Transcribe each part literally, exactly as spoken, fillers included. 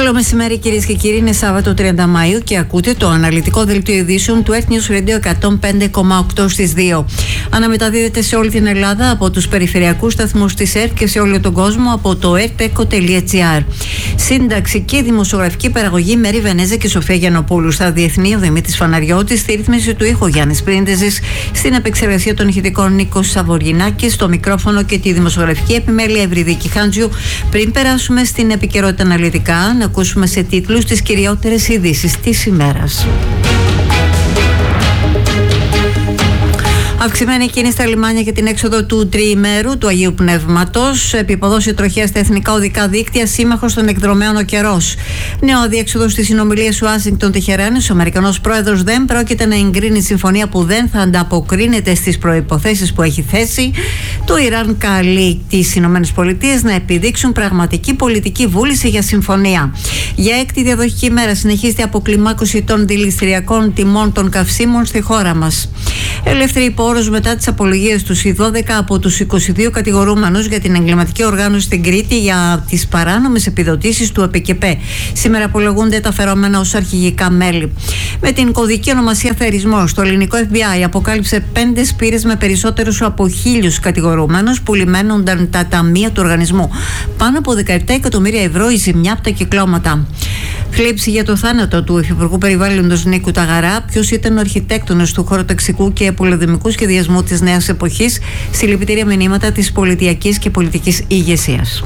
Καλό μεσημέρι, κυρίες και κύριοι. Είναι Σάββατο τριάντα Μαΐου και ακούτε το αναλυτικό δελτίο ειδήσεων του Earth News Radio εκατόν πέντε κόμμα οκτώ στις δύο. Αναμεταδίδεται σε όλη την Ελλάδα από τους περιφερειακούς σταθμούς της ΕΡΤ και σε όλο τον κόσμο από το erteco τελεία gr. Σύνταξη και δημοσιογραφική παραγωγή Μέρη Βενέζα και Σοφία Γιαννοπούλου. Στα διεθνή, ο Δημήτρης Φαναριώτης, στη ρύθμιση του ήχου Γιάννης Πρίντεζης, στην επεξεργασία των ηχητικών Νίκος Σαβοργινάκης, στο μικρόφωνο και τη δημοσιογραφική επιμέλεια Ευρυδίκη Χάντζιου. Πριν περάσουμε στην επικαιρότητα αναλυτικά, να ακούσουμε σε τίτλους τις κυριότερες ειδήσεις της ημέρας. Αυξημένη κίνηση στα λιμάνια για την έξοδο του τριημέρου του Αγίου Πνεύματος. Επιποδώσει τροχιά στα εθνικά οδικά δίκτυα, σύμμαχος των εκδρομέων ο καιρός. Νέο αδιέξοδο στις συνομιλίες Ουάσιγκτον-Τεχεράνης. Ο Αμερικανός πρόεδρος δεν πρόκειται να εγκρίνει συμφωνία που δεν θα ανταποκρίνεται στις προϋποθέσεις που έχει θέσει. Το Ιράν καλεί τις ΗΠΑ να επιδείξουν πραγματική πολιτική βούληση για συμφωνία. Για έκτη διαδοχική μέρα συνεχίζεται η αποκλιμάκωση των δηληστηριακών τιμών των καυσίμων στη χώρα μας. Ελεύθερη υπόρρος μετά τις απολογίες τους. Οι δώδεκα από τους είκοσι δύο κατηγορούμενους για την εγκληματική οργάνωση στην Κρήτη για τις παράνομες επιδοτήσεις του ΕΠΕΚΕΠΕ. Σήμερα απολογούνται τα φερόμενα ως αρχηγικά μέλη. Με την κωδική ονομασία θερισμός, το ελληνικό Εφ Μπι Άι αποκάλυψε πέντε σπήρες με περισσότερους από χίλιους κατηγορούμενους που λιμένονταν τα ταμεία του οργανισμού. Πάνω από δεκαεπτά εκατομμύρια ευρώ η ζημιά από τα κυκλώματα. Θλίψη για το θάνατο του Υφυπουργού Περιβάλλοντος Νίκου Ταγαρά. Ποιος ήταν ο αρχιτέκτονας του χωροταξικού και πολεμικού σχεδιασμού της νέας εποχής. Συλληπιτήρια μηνύματα της πολιτιακής και πολιτικής ηγεσίας.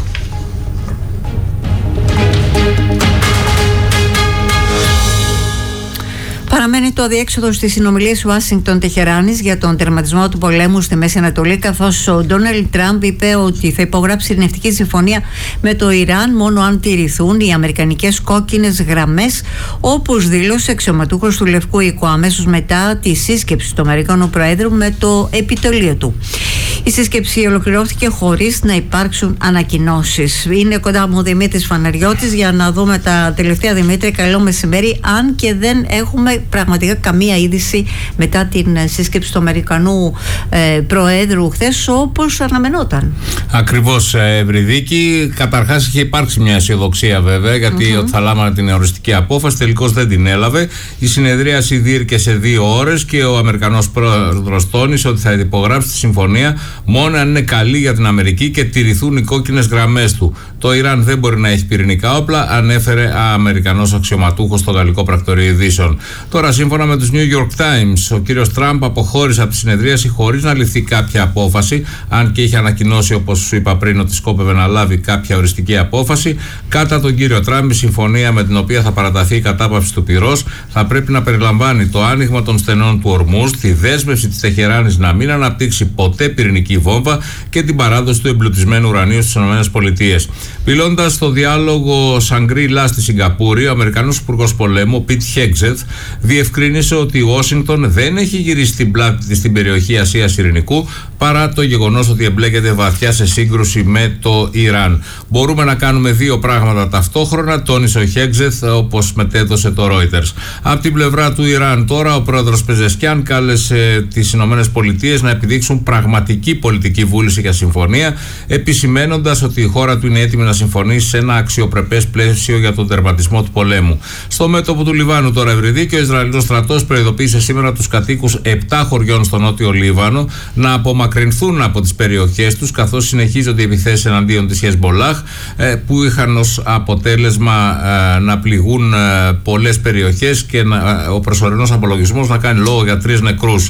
Παραμένει το αδιέξοδο στις συνομιλίες Ουάσιγκτον-Τεχεράνης για τον τερματισμό του πολέμου στη Μέση Ανατολή, καθώς ο Ντόναλντ Τραμπ είπε ότι θα υπογράψει ειρηνευτική συμφωνία με το Ιράν μόνο αν τηρηθούν οι αμερικανικές κόκκινες γραμμές, όπως δήλωσε αξιωματούχος του Λευκού Οίκου αμέσως μετά τη σύσκεψη του Αμερικανού Προέδρου με το επιτελείο του. Η σύσκεψη ολοκληρώθηκε χωρίς να υπάρξουν ανακοινώσεις. Είναι κοντά μου ο Δημήτρης Φαναριώτης για να δούμε τα τελευταία. Δημήτρη, καλό μεσημέρι. Αν και δεν έχουμε πραγματικά καμία είδηση μετά την σύσκεψη του Αμερικανού ε, Προέδρου χθες, όπως αναμενόταν. Ακριβώς, Ευρυδίκη. Καταρχάς είχε υπάρξει μια αισιοδοξία βέβαια, γιατί mm-hmm. ότι θα λάμανε την οριστική απόφαση, τελικώς δεν την έλαβε. Η συνεδρίαση διήρκε σε δύο ώρες και ο Αμερικανός Πρόεδρος τόνισε ότι θα υπογράψει τη συμφωνία μόνο αν είναι καλή για την Αμερική και τηρηθούν οι κόκκινες γραμμές του. Το Ιράν δεν μπορεί να έχει πυρηνικά όπλα, ανέφερε Αμερικανός αξιωματούχος στο γαλλικό πρακτορείο ειδήσεων. Τώρα, σύμφωνα με τους New York Times, ο κύριος Τραμπ αποχώρησε από τη συνεδρίαση χωρίς να ληφθεί κάποια απόφαση, αν και είχε ανακοινώσει, όπως σου είπα πριν, ότι σκόπευε να λάβει κάποια οριστική απόφαση. Κατά τον κύριο Τραμπ, η συμφωνία με την οποία θα παραταθεί η κατάπαυση του πυρός θα πρέπει να περιλαμβάνει το άνοιγμα των στενών του Ορμούζ, τη δέσμευση της Τεχεράνης να μην αναπτύξει ποτέ πυρηνική βόμβα και την παράδοση του εμπλουτισμένου ουρανίου στις ΗΠΑ. Μιλώντας στο διάλογο Σαγκρί-Λα στη Σιγκαπούρη, ο Αμερικανός Υπουργός Πολέμου, ο Πιτ Χέγκζετ, διευκρίνησε ότι η Ουάσιγκτον δεν έχει γυρίσει την πλάτη της στην περιοχή Ασίας Ειρηνικού, παρά το γεγονός ότι εμπλέκεται βαθιά σε σύγκρουση με το Ιράν. Μπορούμε να κάνουμε δύο πράγματα ταυτόχρονα, τόνισε ο Χέγκζετ, όπως μετέδωσε το Reuters. Από την πλευρά του Ιράν, τώρα, ο πρόεδρος Πεζεσκιάν κάλεσε τις ΗΠΑ να επιδείξουν πραγματική πολιτική βούληση για συμφωνία, επισημένοντας ότι η χώρα του είναι έτοιμη να συμφωνήσει σε ένα αξιοπρεπές πλαίσιο για τον τερματισμό του πολέμου. Στο μέτωπο του Λιβάνου, τώρα, Ευρυδίκη, ο Ισραηλινός στρατός προειδοποίησε σήμερα τους κατοίκους επτά χωριών στο νότιο Λίβανο να απομακρυνθούν από τις περιοχές τους, καθώς συνεχίζονται οι επιθέσεις εναντίον της Χεσμολάχ, που είχαν ως αποτέλεσμα να πληγούν πολλές περιοχές και ο προσωρινός απολογισμός να κάνει λόγο για τρεις νεκρούς.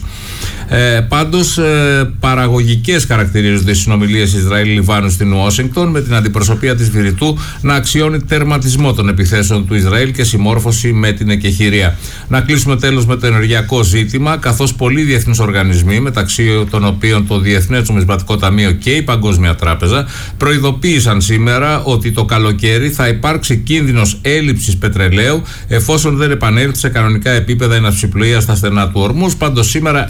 Ε, πάντως, ε, παραγωγικές χαρακτηρίζονται οι συνομιλίες Ισραήλ-Λιβάνου στην Ουάσιγκτον, με την αντιπροσωπεία της Βηρητού να αξιώνει τερματισμό των επιθέσεων του Ισραήλ και συμμόρφωση με την εκεχηρία. Να κλείσουμε τέλος με το ενεργειακό ζήτημα, καθώς πολλοί διεθνείς οργανισμοί, μεταξύ των οποίων το Διεθνές Νομισματικό Ταμείο και η Παγκόσμια Τράπεζα, προειδοποίησαν σήμερα ότι το καλοκαίρι θα υπάρξει κίνδυνος έλλειψης πετρελαίου εφόσον δεν επανέλθει σε κανονικά επίπεδα η ναυσιπλοεία στα στενά του Ορμούζ. Πάντως, σήμερα έπεσαν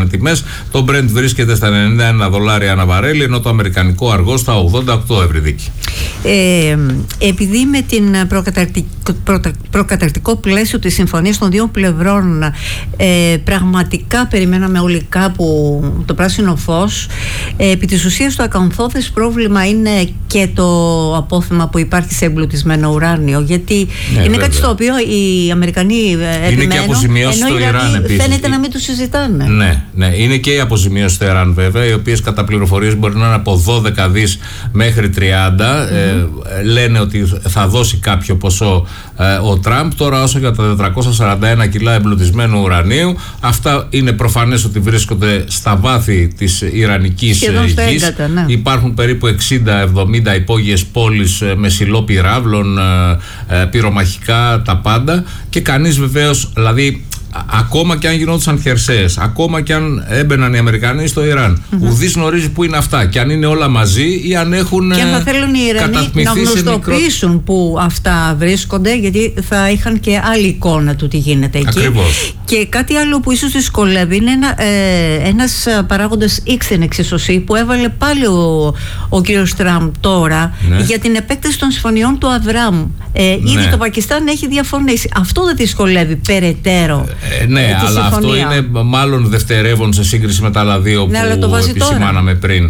οι τιμές. Το Brent βρίσκεται στα ενενήντα ένα δολάρια ανά βαρέλι, ενώ το αμερικανικό αργό στα ογδόντα οκτώ ευρυδίκη. Ε, επειδή με την προκαταρκτικό, προτα, προκαταρκτικό πλαίσιο της συμφωνίας των δύο πλευρών ε, πραγματικά περιμέναμε όλοι κάπου το πράσινο φως, ε, επί της ουσίας το ακαθόδες πρόβλημα είναι και το απόθεμα που υπάρχει σε εμπλουτισμένο ουράνιο, γιατί ναι, είναι βέβαια. Κάτι στο οποίο οι Αμερικανοί επιμένουν, είναι και αποζημιώσεις στο Ιράν επίσης. Φαίνεται να μην το συζητάνε. Ναι, ναι, είναι και οι αποζημιώσεις στο Ιράν βέβαια, οι οποίες κατά πληροφορίες μπορεί να είναι από δώδεκα δις μέχρι τριάντα. Mm-hmm. Ε, λένε ότι θα δώσει κάποιο ποσό ε, ο Τραμπ. Τώρα όσο για τα τετρακόσια σαράντα ένα κιλά εμπλουτισμένου ουρανίου, αυτά είναι προφανές ότι βρίσκονται στα βάθη της Ιρανικής γης. Ναι. Υπάρχουν περίπου εξήντα εβδομήντα υπόγειες πόλεις με σιλό πυράβλων, ε, ε, πυρομαχικά, τα πάντα, και κανείς βεβαίως, δηλαδή ακόμα και αν γινόντουσαν χερσαίες, ακόμα και αν έμπαιναν οι Αμερικανοί στο Ιράν, mm-hmm. ουδής γνωρίζει που είναι αυτά και αν είναι όλα μαζί ή αν έχουν κατατμηθεί. Και αν θα θέλουν οι Ιρανοί να γνωστοποιήσουν μικρό... που αυτά βρίσκονται, γιατί θα είχαν και άλλη εικόνα του τι γίνεται εκεί. Ακριβώς. Και κάτι άλλο που ίσως δυσκολεύει είναι ένα, ε, ένας παράγοντας X στην εξισωσή που έβαλε πάλι ο, ο κύριος Τραμπ τώρα, ναι. για την επέκταση των συμφωνιών του Αβραάμ. Ε, ναι. Ήδη το Πακιστάν έχει διαφωνήσει. Αυτό δεν δυσκολεύει περαιτέρω. Ε, ναι, ε, αλλά συμφωνία. Αυτό είναι μάλλον δευτερεύον σε σύγκριση με τα άλλα δύο ναι, που επισημάναμε πριν.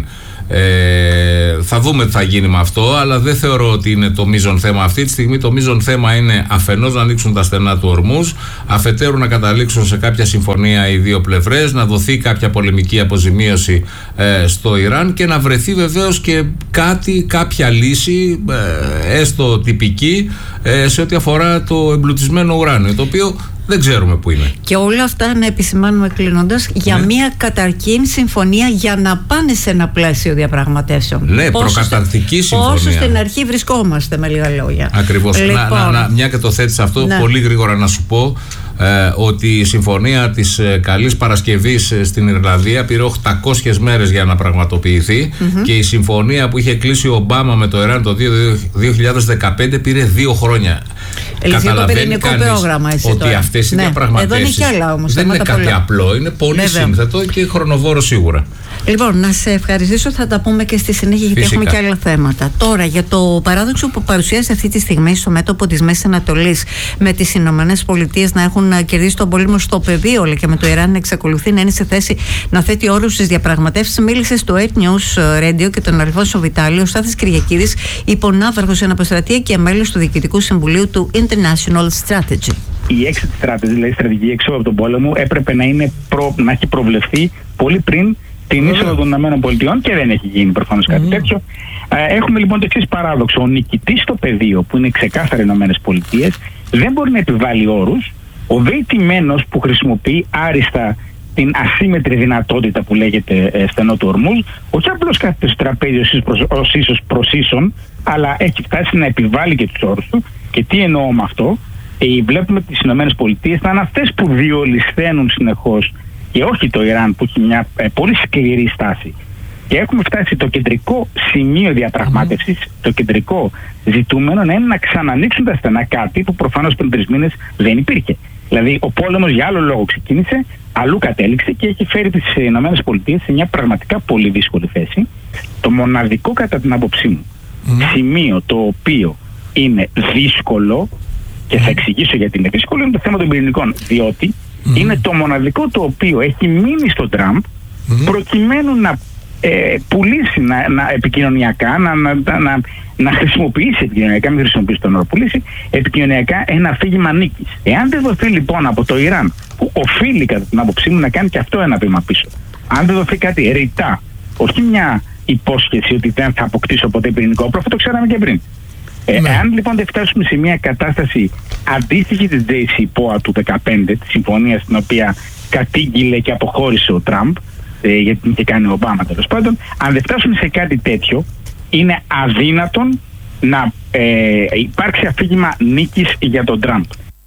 Ε, θα δούμε τι θα γίνει με αυτό, αλλά δεν θεωρώ ότι είναι το μείζον θέμα αυτή τη στιγμή. Το μείζον θέμα είναι αφενός να ανοίξουν τα στενά του Ορμούζ, αφετέρου να καταλήξουν σε κάποια συμφωνία οι δύο πλευρές, να δοθεί κάποια πολεμική αποζημίωση ε, στο Ιράν και να βρεθεί βεβαίως και κάτι, κάποια λύση, ε, έστω τυπική, ε, σε ό,τι αφορά το εμπλουτισμένο ουράνιο, το οποίο δεν ξέρουμε πού είναι. Και όλα αυτά να επισημάνουμε κλείνοντας για ναι. μια καταρκήν συμφωνία για να πάνε σε ένα πλαίσιο διαπραγματεύσεων. Ναι, πόσο προκαταρκτική συμφωνία. Όσο στην αρχή βρισκόμαστε, με λίγα λόγια. Ακριβώς. Λοιπόν, να, να, να, μια και το θέτεις αυτό, ναι. πολύ γρήγορα να σου πω ε, ότι η συμφωνία της ε, Καλής Παρασκευής ε, στην Ιρλανδία πήρε οκτακόσιες μέρες για να πραγματοποιηθεί, mm-hmm. και η συμφωνία που είχε κλείσει ο Ομπάμα με το Ιράν το δύο χιλιάδες δεκαπέντε πήρε δύο χρόνια. Καταλαβαίνει κανείς ότι τώρα. Αυτές οι ναι. διαπραγματεύσεις δεν είναι κάτι πολλά. Απλό, είναι πολύ Βέβαια. σύνθετο και χρονοβόρο σίγουρα. Λοιπόν, να σε ευχαριστήσω, θα τα πούμε και στη συνέχεια, γιατί Φυσικά. έχουμε και άλλα θέματα. Τώρα, για το παράδοξο που παρουσιάζει αυτή τη στιγμή στο μέτωπο της Μέσης Ανατολής, με τις Ηνωμένες Πολιτείες να έχουν κερδίσει τον πόλεμο στο πεδίο, αλλά και με το Ιράν να εξακολουθεί να είναι σε θέση να θέτει όρους στις διαπραγματεύσεις, μίλησε στο eight News Radio και τον Αλφόνσο Βιτάλη ο Στάθης Κυριακίδης, υπονάβαρχος εν αποστρατεία και μέλος του Διοικητικού Συμβουλίου του International Strategy. Η exit strategy, δηλαδή η στρατηγική έξοδο από τον πόλεμο, έπρεπε να, είναι προ, να έχει προβλεφθεί πολύ πριν την είσοδο των ΗΠΑ και δεν έχει γίνει προφανώς κάτι mm. τέτοιο. Ε, έχουμε λοιπόν το εξής παράδοξο. Ο νικητής στο πεδίο, που είναι ξεκάθαρα οι ΗΠΑ, δεν μπορεί να επιβάλλει όρους. Ο δε ηττημένος που χρησιμοποιεί άριστα την ασύμμετρη δυνατότητα που λέγεται ε, στενό του Ορμούζ, όχι απλώς κάθεται στο τραπέζι ως ίσως προς ίσον, αλλά έχει φτάσει να επιβάλλει και τους όρους του. Και τι εννοώ με αυτό? Ε, βλέπουμε τις ΗΠΑ να είναι αυτές που διολυσθένουν συνεχώς, και όχι το Ιράν που έχει μια ε, πολύ σκληρή στάση. Και έχουμε φτάσει το κεντρικό σημείο διαπραγμάτευσης, mm. το κεντρικό ζητούμενο να είναι να ξανανοίξουν τα στενά, κάτι που προφανώς πριν τρεις μήνες δεν υπήρχε. Δηλαδή ο πόλεμος για άλλο λόγο ξεκίνησε, αλλού κατέληξε και έχει φέρει τις ΗΠΑ σε μια πραγματικά πολύ δύσκολη θέση. Το μοναδικό, κατά την άποψή μου, mm. σημείο το οποίο είναι δύσκολο, και θα εξηγήσω γιατί είναι δύσκολο, είναι το θέμα των πυρηνικών. Διότι mm. είναι το μοναδικό το οποίο έχει μείνει στον Τραμπ mm. προκειμένου να ε, πουλήσει να, να, επικοινωνιακά, να, να, να, να χρησιμοποιήσει επικοινωνιακά, μην χρησιμοποιήσει τον όρο πουλήσει, επικοινωνιακά ένα αφήγημα νίκης. Εάν δεν δοθεί λοιπόν από το Ιράν, που οφείλει κατά την άποψή μου να κάνει και αυτό ένα βήμα πίσω, αν δεν δοθεί κάτι ρητά, όχι μια υπόσχεση ότι δεν θα αποκτήσω ποτέ πυρηνικό όπλο, αυτό το ξέραμε και πριν. Ε, ναι. Εάν λοιπόν δεν φτάσουμε σε μια κατάσταση αντίστοιχη της τζέι σι πι ο έι του δεκαπέντε, τη συμφωνία στην οποία κατήγγειλε και αποχώρησε ο Τραμπ, ε, γιατί την είχε κάνει ο Ομπάμα τέλος πάντων, αν δεν φτάσουμε σε κάτι τέτοιο, είναι αδύνατον να ε, υπάρξει αφήγημα νίκης για τον Τραμπ.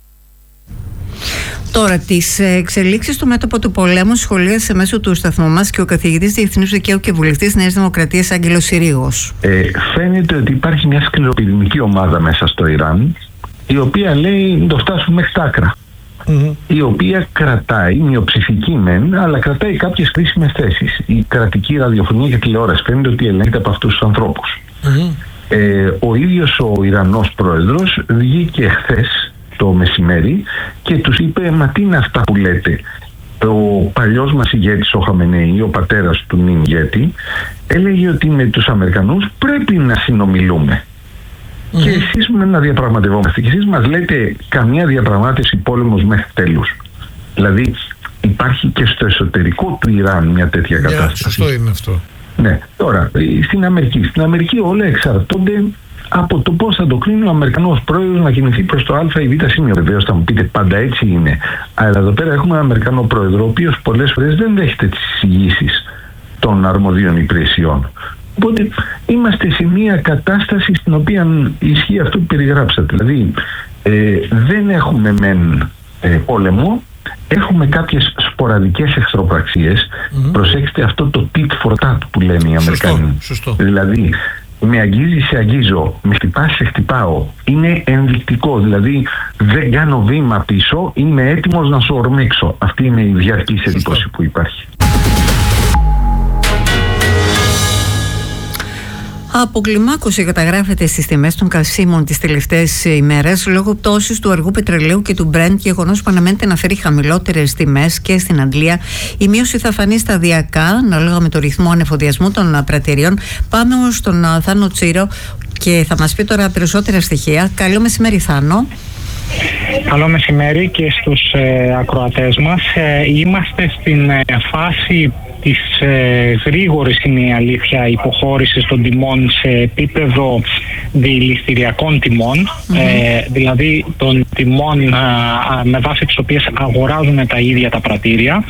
Τώρα, τις εξελίξεις στο μέτωπο του πολέμου σχολίασε μέσω του σταθμού μας και ο καθηγητής Διεθνούς Δικαίου και βουλευτής Νέας Δημοκρατίας Άγγελος Συρίγος. Ε, φαίνεται ότι υπάρχει μια σκληροπυρηνική ομάδα μέσα στο Ιράν, η οποία λέει να το φτάσουμε μέχρι τα άκρα. mm-hmm. η οποία κρατάει, μειοψηφική μεν, αλλά κρατάει κάποιες κρίσιμες θέσεις. Η κρατική ραδιοφωνία και τηλεόραση φαίνεται ότι ελέγχεται από αυτούς τους ανθρώπους. Mm-hmm. Ε, ο ίδιος ο Ιρανός πρόεδρος βγήκε χθες το μεσημέρι και τους είπε, μα τι είναι αυτά που λέτε? Ο παλιός μας ηγέτης, ο Χαμενεή, ο πατέρας του νυν ηγέτη, έλεγε ότι με τους Αμερικανούς πρέπει να συνομιλούμε. Mm-hmm. Και εσείς με να διαπραγματευόμαστε. Και εσείς μας λέτε καμία διαπραγμάτευση, πόλεμος μέχρι τέλους. Δηλαδή υπάρχει και στο εσωτερικό του Ιράν μια τέτοια yeah, κατάσταση. Σωστό είναι αυτό. Ναι, τώρα στην Αμερική. Στην Αμερική όλα εξαρτώνται από το πώς θα το κρίνει ο Αμερικανός πρόεδρος να κινηθεί προς το Α ή Β σημείο. Βεβαίως θα μου πείτε, πάντα έτσι είναι. Αλλά εδώ πέρα έχουμε έναν Αμερικανό πρόεδρο, ο οποίος πολλές φορές δεν δέχεται τις εισηγήσεις των αρμοδίων υπηρεσιών. Οπότε είμαστε σε μια κατάσταση στην οποία ισχύει αυτό που περιγράψατε. Δηλαδή ε, δεν έχουμε μεν ε, πόλεμο, έχουμε κάποιες σποραδικές εχθροπραξίες. Mm-hmm. Προσέξτε αυτό το tit for tat που λένε οι Αμερικανοί. Σωστό, σωστό. Δηλαδή με αγγίζει, σε αγγίζω, με χτυπάς, σε χτυπάω. Είναι ενδεικτικό, δηλαδή δεν κάνω βήμα πίσω, είμαι έτοιμος να σου ορμήξω. Αυτή είναι η διαρκής εντύπωση που υπάρχει. Αποκλιμάκωση καταγράφεται στις τιμές των καυσίμων τις τελευταίες ημέρες λόγω πτώσης του αργού πετρελαίου και του Brent, γεγονός που αναμένεται να φέρει χαμηλότερες τιμές και στην Αγγλία. Η μείωση θα φανεί σταδιακά, ανάλογα με το ρυθμό ανεφοδιασμού των πρατηριών. Πάμε όμως στον Θάνο Τσίρο και θα μας πει τώρα περισσότερα στοιχεία. Καλό μεσημέρι, Θάνο. Καλό μεσημέρι και στους ε, ακροατές μας. Ε, είμαστε στην ε, φάση της ε, γρήγορης, είναι η αλήθεια, υποχώρησης των τιμών σε επίπεδο διηληστηριακών τιμών, mm-hmm. ε, δηλαδή των τιμών α, α, με βάση τις οποίες αγοράζουν τα ίδια τα πρατήρια.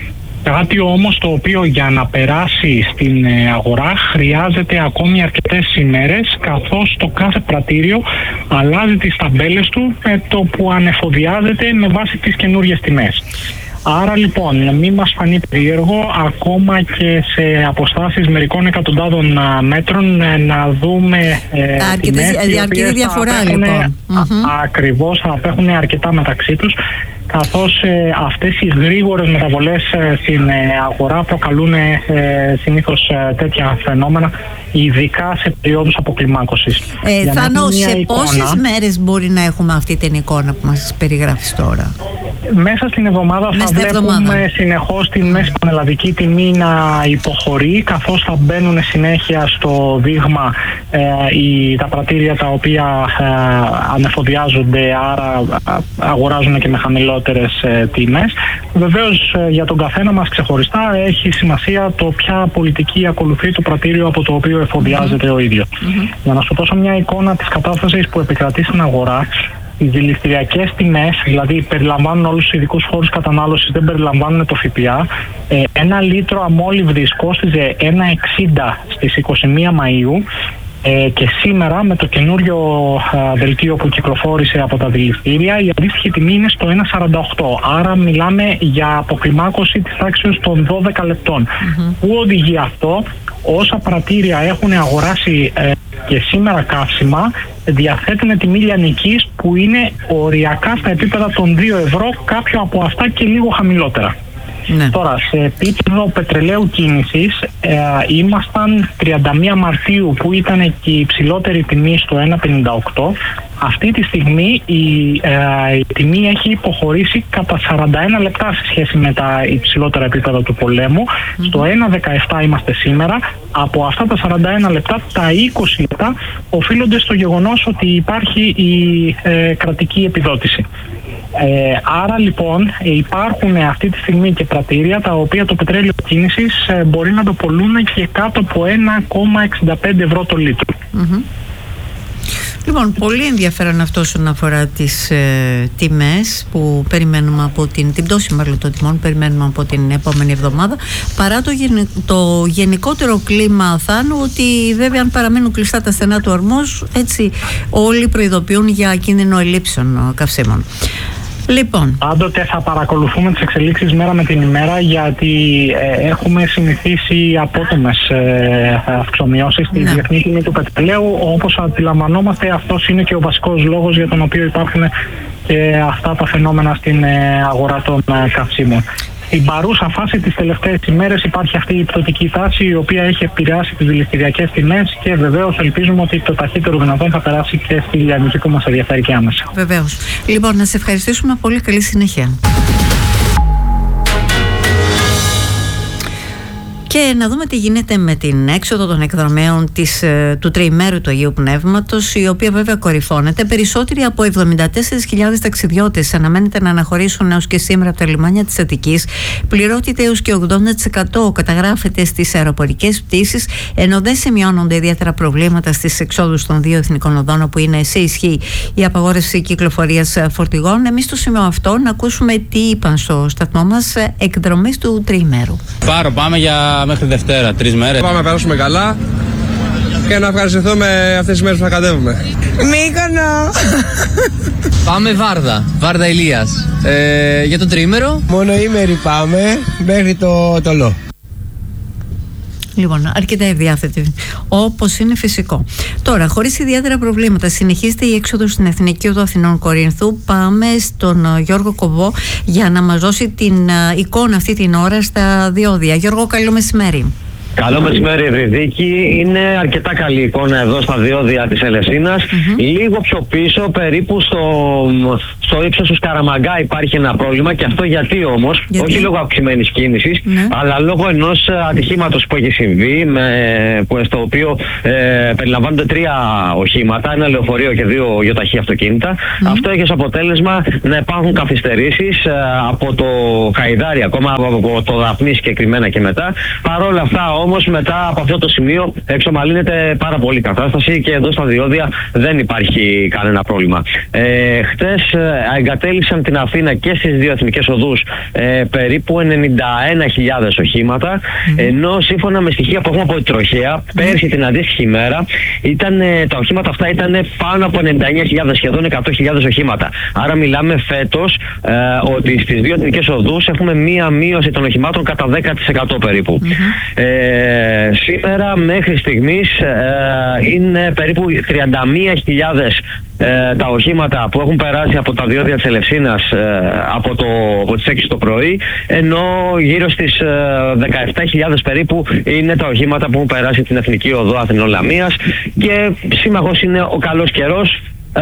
Κάτι όμως το οποίο για να περάσει στην αγορά χρειάζεται ακόμη αρκετές ημέρες, καθώς το κάθε πρατήριο αλλάζει τις ταμπέλες του με το που ανεφοδιάζεται με βάση τις καινούριες τιμές. Άρα λοιπόν, μην μας φανεί περίεργο ακόμα και σε αποστάσεις μερικών εκατοντάδων μέτρων να δούμε ε, τιμές οι οποίες διαφορά, θα απέχουν, λοιπόν. α, ακριβώς θα απέχουν αρκετά μεταξύ τους, καθώς ε, αυτές οι γρήγορες μεταβολές ε, στην ε, αγορά προκαλούν ε, συνήθως ε, τέτοια φαινόμενα, ειδικά σε περιόδους αποκλιμάκωσης. Ε, Θάνο, σε εικόνα, πόσες μέρες μπορεί να έχουμε αυτή την εικόνα που μας περιγράφεις τώρα? Μέσα στην εβδομάδα θα βλέπουμε εβδομάδα. συνεχώς τη μέση πανελλαδική τιμή να υποχωρεί, καθώς θα μπαίνουν συνέχεια στο δείγμα ε, οι, τα πρατήρια τα οποία ε, ανεφοδιάζονται, άρα αγοράζουν και με χαμηλότερες ε, τιμές. Βεβαίως ε, για τον καθένα μας ξεχωριστά έχει σημασία το ποια πολιτική ακολουθεί το πρατήριο από το οποίο εφοδιάζεται mm-hmm. ο ίδιος. Mm-hmm. Για να σου δώσω μια εικόνα της κατάστασης που επικρατεί στην αγορά, οι δηληστηριακές τιμές, δηλαδή περιλαμβάνουν όλους τους ειδικούς φόρους κατανάλωσης, δεν περιλαμβάνουν το ΦΠΑ. Ε, ένα λίτρο αμόλυβδης κόστιζε ένα εξήντα στις είκοσι μία Μαΐου ε, και σήμερα με το καινούριο α, δελτίο που κυκλοφόρησε από τα δηληστήρια η αντίστοιχη τιμή είναι στο ένα σαράντα οκτώ. Άρα μιλάμε για αποκλιμάκωση της τάξης των δώδεκα λεπτών. Mm-hmm. Πού οδηγεί αυτό? Όσα πρατήρια έχουν αγοράσει ε, και σήμερα καύσιμα διαθέτουν τιμή λιανικής που είναι οριακά στα επίπεδα των δύο ευρώ, κάποιο από αυτά και λίγο χαμηλότερα. Ναι. Τώρα, σε επίπεδο πετρελαίου κίνησης ε, ήμασταν τριάντα μία Μαρτίου που ήταν και η υψηλότερη τιμή στο ένα πενήντα οκτώ. Αυτή τη στιγμή η, ε, η τιμή έχει υποχωρήσει κατά σαράντα ένα λεπτά σε σχέση με τα υψηλότερα επίπεδα του πολέμου. Mm-hmm. Στο ένα δεκαεπτά είμαστε σήμερα. Από αυτά τα σαράντα ένα λεπτά, τα είκοσι λεπτά οφείλονται στο γεγονός ότι υπάρχει η ε, κρατική επιδότηση. Ε, άρα λοιπόν υπάρχουν αυτή τη στιγμή και πρατήρια τα οποία το πετρέλαιο κίνησης ε, μπορεί να το πωλούν και κάτω από ένα κόμμα εξήντα πέντε ευρώ το λίτρο. Mm-hmm. Λοιπόν, πολύ ενδιαφέρον αυτό όσον αφορά τις ε, τιμές που περιμένουμε από την, την πτώση μάλλον των τιμών περιμένουμε από την επόμενη εβδομάδα, παρά το, γεν, το γενικότερο κλίμα, Θάνου, ότι βέβαια αν παραμένουν κλειστά τα στενά του Ορμός, έτσι όλοι προειδοποιούν για κίνδυνο ελλείψεων καυσίμων. Λοιπόν. Πάντοτε θα παρακολουθούμε τις εξελίξεις μέρα με την ημέρα, γιατί ε, έχουμε συνηθίσει απότομες ε, αυξομοιώσεις στη ναι. διεθνή τιμή του πετρελαίου. Όπως αντιλαμβανόμαστε, αυτός είναι και ο βασικός λόγος για τον οποίο υπάρχουν και αυτά τα φαινόμενα στην αγορά των καυσίμων. Στην παρούσα φάση, τις τελευταίες ημέρες, υπάρχει αυτή η πτωτική τάση η οποία έχει επηρεάσει τις δηληστηριακές τιμές και βεβαίως ελπίζουμε ότι το ταχύτερο δυνατόν θα περάσει και στη λιανική που μας ενδιαφέρει και άμεσα. Βεβαίως. Λοιπόν, να σε ευχαριστήσουμε πολύ. Καλή συνέχεια. Και να δούμε τι γίνεται με την έξοδο των εκδρομέων της, του τριημέρου του Αγίου Πνεύματος, η οποία βέβαια κορυφώνεται. Περισσότεροι από εβδομήντα τέσσερις χιλιάδες ταξιδιώτες αναμένεται να αναχωρήσουν έως και σήμερα από τα λιμάνια της Αττικής. Πληρότητα έως και ογδόντα τοις εκατό καταγράφεται στις αεροπορικές πτήσεις, ενώ δεν σημειώνονται ιδιαίτερα προβλήματα στις εξόδους των δύο εθνικών οδών, όπου είναι σε ισχύ η απαγόρευση κυκλοφορίας φορτηγών. Εμείς στο σημείο αυτό να ακούσουμε τι είπαν στο σταθμό μας εκδρομές του τριημέρου. Πάρο, πάμε για μέχρι Δευτέρα, τρεις μέρες. Πάμε να περάσουμε καλά και να ευχαριστηθούμε αυτές τις μέρες που θα κατέβουμε. Μύκονο! Πάμε Βάρδα, Βάρδα Ηλίας. Ε, για το τριήμερο. Μονοήμερη πάμε μέχρι το Τολό. Λοιπόν, αρκετά ευδιάθετη, όπως είναι φυσικό. Τώρα, χωρίς ιδιαίτερα προβλήματα, συνεχίζεται η έξοδος στην Εθνική Οδό Αθηνών Κορίνθου. Πάμε στον Γιώργο Κοβό για να μας δώσει την εικόνα αυτή την ώρα στα διόδια. Γιώργο, καλό μεσημέρι. Καλό μεσημέρι, Ευρυδίκη. Είναι αρκετά καλή εικόνα εδώ στα διόδια της Ελευσίνας. Mm-hmm. Λίγο πιο πίσω, περίπου στο, στο ύψος του Σκαραμαγκά υπάρχει ένα πρόβλημα. Και αυτό γιατί όμως, γιατί? Όχι λόγω αυξημένης κίνησης, mm-hmm. αλλά λόγω ενός ατυχήματος που έχει συμβεί, με, που, στο οποίο ε, περιλαμβάνονται τρία οχήματα, ένα λεωφορείο και δύο γεωταχή αυτοκίνητα. Mm-hmm. Αυτό έχει ως αποτέλεσμα να υπάρχουν καθυστερήσεις ε, από το Χαϊδάρι, ακόμα από το Δαφνί συγκεκριμένα και μετά. Παρ' όλα αυτά, όμως μετά από αυτό το σημείο εξομαλύνεται πάρα πολύ η κατάσταση και εδώ στα διόδια δεν υπάρχει κανένα πρόβλημα. Ε, χτες ε, εγκατέλειψαν την Αθήνα και στις δύο εθνικές οδούς ε, περίπου ενενήντα ένα χιλιάδες οχήματα, mm. ενώ σύμφωνα με στοιχεία που έχουμε από την τροχέα, mm. πέρσι την αντίστοιχη ημέρα ήταν, ε, τα οχήματα αυτά ήταν πάνω από ενενήντα εννέα χιλιάδες, σχεδόν εκατό χιλιάδες οχήματα. Άρα μιλάμε φέτος ε, ότι στις δύο εθνικές οδούς έχουμε μία μείωση των οχημάτων κατά δέκα τοις εκατό περίπου. Mm-hmm. Ε, σήμερα μέχρι στιγμής ε, είναι περίπου τριάντα μία χιλιάδες ε, τα οχήματα που έχουν περάσει από τα διόδια της Ελευσίνας ε, από, το, από τις έξι το πρωί, ενώ γύρω στις ε, δεκαεπτά χιλιάδες περίπου είναι τα οχήματα που έχουν περάσει την Εθνική Οδό Αθηνών Λαμίας, και σύμμαχος είναι ο καλός καιρός,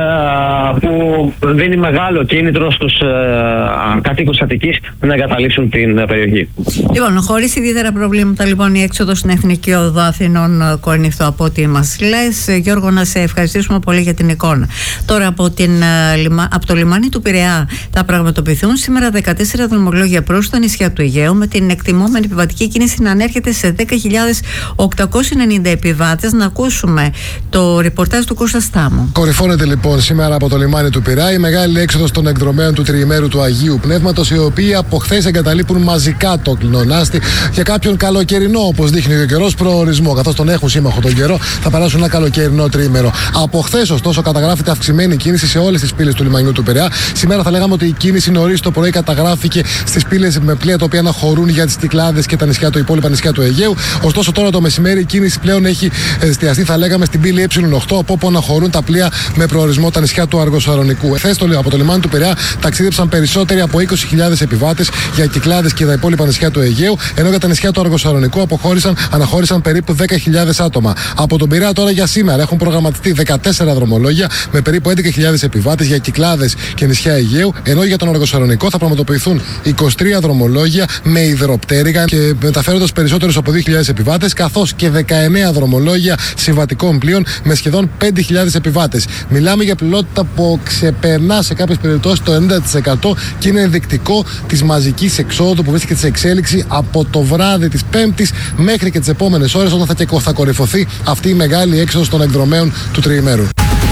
Uh, που δίνει μεγάλο κίνητρο στους uh, κατοίκους Αττικής να εγκαταλείψουν την uh, περιοχή. Λοιπόν, χωρίς ιδιαίτερα προβλήματα, λοιπόν, η έξοδος στην Εθνική Οδό Αθηνών Κορίνθου, από ό,τι μας λες. Γιώργο, να σε ευχαριστήσουμε πολύ για την εικόνα. Τώρα, από, την, uh, από το λιμάνι του Πειραιά θα πραγματοποιηθούν σήμερα δεκατέσσερα δρομολόγια προς τα νησιά του Αιγαίου, με την εκτιμόμενη επιβατική κίνηση να ανέρχεται σε δέκα χιλιάδες οκτακόσιοι ενενήντα επιβάτες. Να ακούσουμε το ρεπορτάζ του Κώστα Στάμου. Κορυφώνεται λοιπόν σήμερα από το λιμάνι του Πειραιά η μεγάλη έξοδος των εκδρομέων του τριημέρου του Αγίου Πνεύματος, οι οποίοι από χθες εγκαταλείπουν μαζικά το Κλινονάστη για κάποιον καλοκαιρινό, όπως δείχνει ο καιρός, προορισμό. Καθώς τον έχουν σύμμαχο τον καιρό, θα περάσουν ένα καλοκαιρινό τριήμερο. Από χθες, ωστόσο, καταγράφεται αυξημένη κίνηση σε όλες τις πύλες του λιμανιού του Πειραιά. Σήμερα θα λέγαμε ότι η κίνηση νωρίς το πρωί καταγράφηκε στις πύλες με πλοία τα οποία αναχωρούν για τις Κυκλάδες και τα νησιά, το υπόλοιπα νησιά του Αιγαίου. Ωστόσο, τώρα το μεσημέρι η κίνηση πλέον έχει εστιαστεί, θα λέγαμε, στην πύλη ε οκτώ, από όπου αναχωρούν τα πλοία με προορισμό τα νησιά του Αργοσαρονικού. Εχθές από το λιμάνι του Πειραιά ταξίδεψαν περισσότεροι από είκοσι χιλιάδες επιβάτες για Κυκλάδες και τα υπόλοιπα νησιά του Αιγαίου, ενώ για τα νησιά του Αργοσαρονικού αποχώρησαν, αναχώρησαν περίπου δέκα χιλιάδες άτομα. Από τον Πειραιά τώρα για σήμερα έχουν προγραμματιστεί δεκατέσσερα δρομολόγια με περίπου έντεκα χιλιάδες επιβάτες για Κυκλάδες και νησιά Αιγαίου, ενώ για τον Αργοσαρονικό θα πραγματοποιηθούν είκοσι τρία δρομολόγια με υδροπτέρυγα και μεταφέροντας περισσότερους από δύο χιλιάδες επιβάτες, καθώς και δεκαεννέα δρομολόγια συμβατικών πλοίων με σχεδόν πέντε χιλιάδες επιβάτες. Μιλάμε για πλειότητα που ξεπερνά σε κάποιες περιπτώσεις το ενενήντα τοις εκατό και είναι ενδεικτικό της μαζικής εξόδου που βρίσκεται σε εξέλιξη από το βράδυ της Πέμπτης μέχρι και τις επόμενες ώρες, όταν θα, και θα κορυφωθεί αυτή η μεγάλη έξοδος των εκδρομέων του τριημέρου.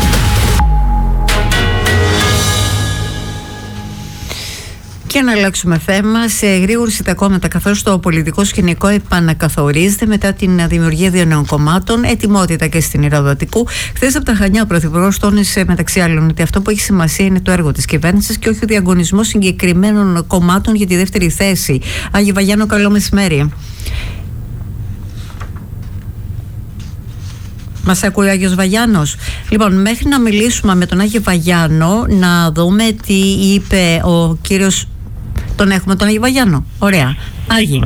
Και να αλλάξουμε θέμα σε γρήγορση τα κόμματα, καθώς το πολιτικό σκηνικό επανακαθορίζεται μετά την δημιουργία δύο νέων κομμάτων, ετοιμότητα και στην Ηραοδοτικού. Χθες από τα Χανιά, ο Πρωθυπουργός τόνισε μεταξύ άλλων ότι αυτό που έχει σημασία είναι το έργο της κυβέρνησης και όχι ο διαγωνισμός συγκεκριμένων κομμάτων για τη δεύτερη θέση. Άγιο Βαγιάνο, καλό μεσημέρι. Μας ακούει ο Άγιος Βαγιάνος? Λοιπόν, μέχρι να μιλήσουμε με τον Άγιο Βαγιάνο, να δούμε τι είπε ο κύριος. Τον έχουμε τον Άγιο Βαγιάνο. Ωραία. Άγιοι.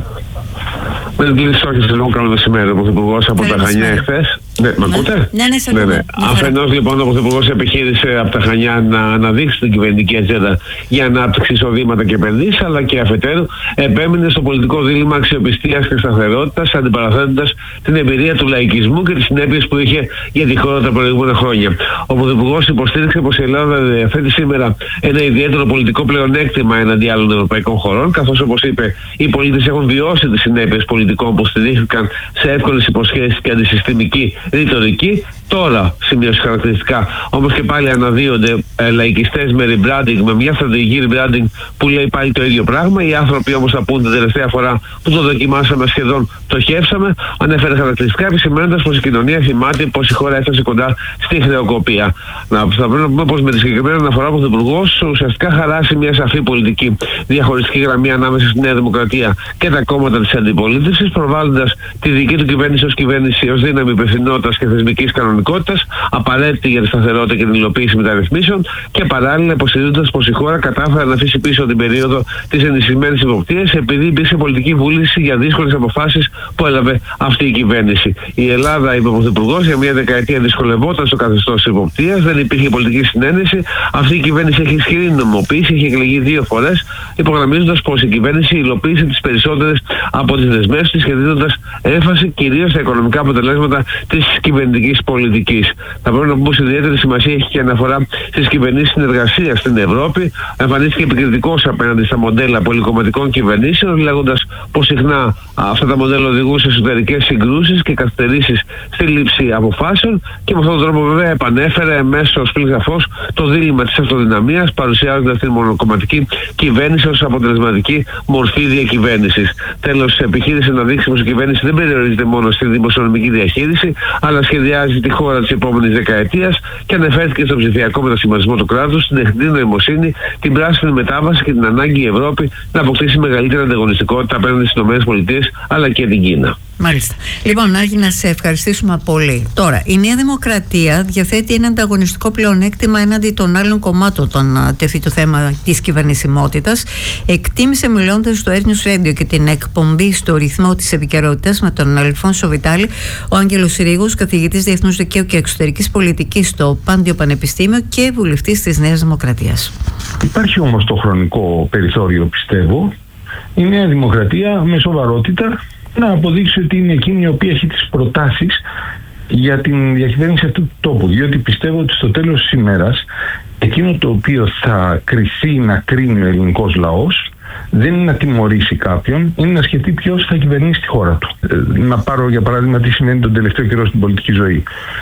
Με την κλείσει όχι λοιπόν, καλό μεσημέρι. Ο Πρωθυπουργός από τα Χανιά εχθές. Ναι, με ακούτε? Ναι, ναι, σε ναι, ναι. Αφενός λοιπόν ο Πρωθυπουργός επιχείρησε από τα Χανιά να αναδείξει την κυβερνητική ατζέντα για ανάπτυξη εισοδήματα και επενδύσεις, αλλά και αφετέρου επέμεινε στο πολιτικό δίλημμα αξιοπιστίας και σταθερότητας, αντιπαραθέτοντας την εμπειρία του λαϊκισμού και τις συνέπειες που είχε για τη χώρα τα προηγούμενα χρόνια. Ο Πρωθυπουργός υποστήριξε πως η Ελλάδα διαθέτει σήμερα ένα ιδιαίτερο πολιτικό πλεονέκτημα εναντί άλλων ευρωπαϊκών χωρών, καθώς όπως είπε, οι πολίτες έχουν βιώσει τις συνέπειες πολιτικών που στηρίχθηκαν σε εύκολες υποσχέσεις και αντισυστημική ρητορική. Τώρα, σημείωσε χαρακτηριστικά, όμως και πάλι αναδύονται ε, λαϊκιστές με rebranding, με μια στρατηγική rebranding που λέει πάλι το ίδιο πράγμα. Οι άνθρωποι όμως θα πούν την τελευταία φορά που το δοκιμάσαμε σχεδόν πτωχεύσαμε. Ανέφερε χαρακτηριστικά επισημαίνοντας πως η κοινωνία θυμάται πως η χώρα έφτασε κοντά στη χρεοκοπία. Να, θα πρέπει να πούμε πως με τη συγκεκριμένη αναφορά ο Πρωθυπουργός ουσιαστικά χαράσει μια σαφή πολιτική διαχωριστική γραμμή ανάμεσα στη Νέα Δημοκρατία και τα κόμματα της αντιπολίτευσης, προβάλλοντας τη δική του κυβέρνηση ως κυβέρνηση ως δύναμη υπευθυνότητας και θεσμικής κανονικότητας, απαραίτητη για τη σταθερότητα και την υλοποίηση μεταρρυθμίσεων, και παράλληλα υποστηρίζοντας πως η χώρα κατάφερε να αφήσει πίσω την περίοδο της ενισχυμένης υποπτίας επειδή υπήρξε πολιτική βούληση για δύσκολες αποφάσεις που έλαβε αυτή η κυβέρνηση. Η Ελλάδα, είπε ο Πρωθυπουργός, για μια δεκαετία δυσκολευόταν στο καθεστώς της υποπτίας, δεν υπήρχε πολιτική συνένεση. Αυτή η κυβέρνηση έχει ισχυρή νομιμοποίηση, έχει εκλεγεί δύο φορές, υπογραμμίζοντας πως η κυβέρνηση υλοποίησε τις περισσότερες από τις δεσμεύσεις της και δίνοντας έμφαση κυρίως στα οικονομικά αποτελέσματα της κυβερνητικής πολιτικής. Θα πρέπει να πούμε πως ιδιαίτερη σημασία έχει και αναφορά στις κυβερνήσεις συνεργασίας στην Ευρώπη. Εμφανίστηκε επικριτικός απέναντι στα μοντέλα πολυκομματικών κυβερνήσεων, λέγοντας πως συχνά αυτά τα μοντέλα οδηγούν σε εσωτερικές συγκρούσεις και καθυστερήσεις στη λήψη αποφάσεων, και με αυτόν τον τρόπο βέβαια επανέφερε μέσω σπλήχα φως το δίλημμα της αυτοδυναμίας, παρουσιάζοντας την μονοκομματική κυβέρνηση ως αποτελεσματική μορφή διακυβέρνησης. Τέλος, επιχείρησε να δείξει πως η κυβέρνηση δεν περιορίζεται μόνο στη δημοσιονομική διαχείριση, αλλά σχεδιάζει τη χώρα της επόμενης δεκαετίας, και αναφέρθηκε στον ψηφιακό μετασχηματισμό του κράτους, την τεχνητή νοημοσύνη, την πράσινη μετάβαση και την ανάγκη η Ευρώπη να αποκτήσει μεγαλύτερη ανταγωνιστικότητα απέναντι στις ΗΠΑ αλλά και την Κίνα. Μάλιστα. Λοιπόν, Άγη, να σε ευχαριστήσουμε πολύ. Τώρα, η Νέα Δημοκρατία διαθέτει ένα ανταγωνιστικό πλεονέκτημα έναντι των άλλων κομμάτων όταν τεθεί το θέμα της κυβερνησιμότητας. Εκτίμησε, μιλώντας στο News Radio και την εκπομπή στο ρυθμό της επικαιρότητας με τον Αλφόνσο Βιτάλη, ο Άγγελος Συρίγος, καθηγητής Διεθνούς Δικαίου και Εξωτερικής Πολιτικής στο Πάντιο Πανεπιστήμιο και βουλευτής της Νέας Δημοκρατίας. Υπάρχει όμως το χρονικό περιθώριο, πιστεύω, η Νέα Δημοκρατία με σοβαρότητα να αποδείξει ότι είναι εκείνη η οποία έχει τις προτάσεις για την διακυβέρνηση αυτού του τόπου. Διότι πιστεύω ότι στο τέλος της ημέρας εκείνο το οποίο θα κριθεί να κρίνει ο ελληνικός λαός δεν είναι να τιμωρήσει κάποιον, είναι να σκεφτεί ποιος θα κυβερνήσει τη χώρα του. Ε, να πάρω για παράδειγμα τι σημαίνει τον τελευταίο καιρό στην πολιτική ζωή.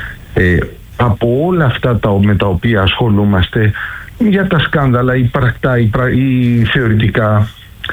Ε, από όλα αυτά τα, με τα οποία ασχολούμαστε, για τα σκάνδαλα, ή πρακτά ή, πρα, ή θεωρητικά,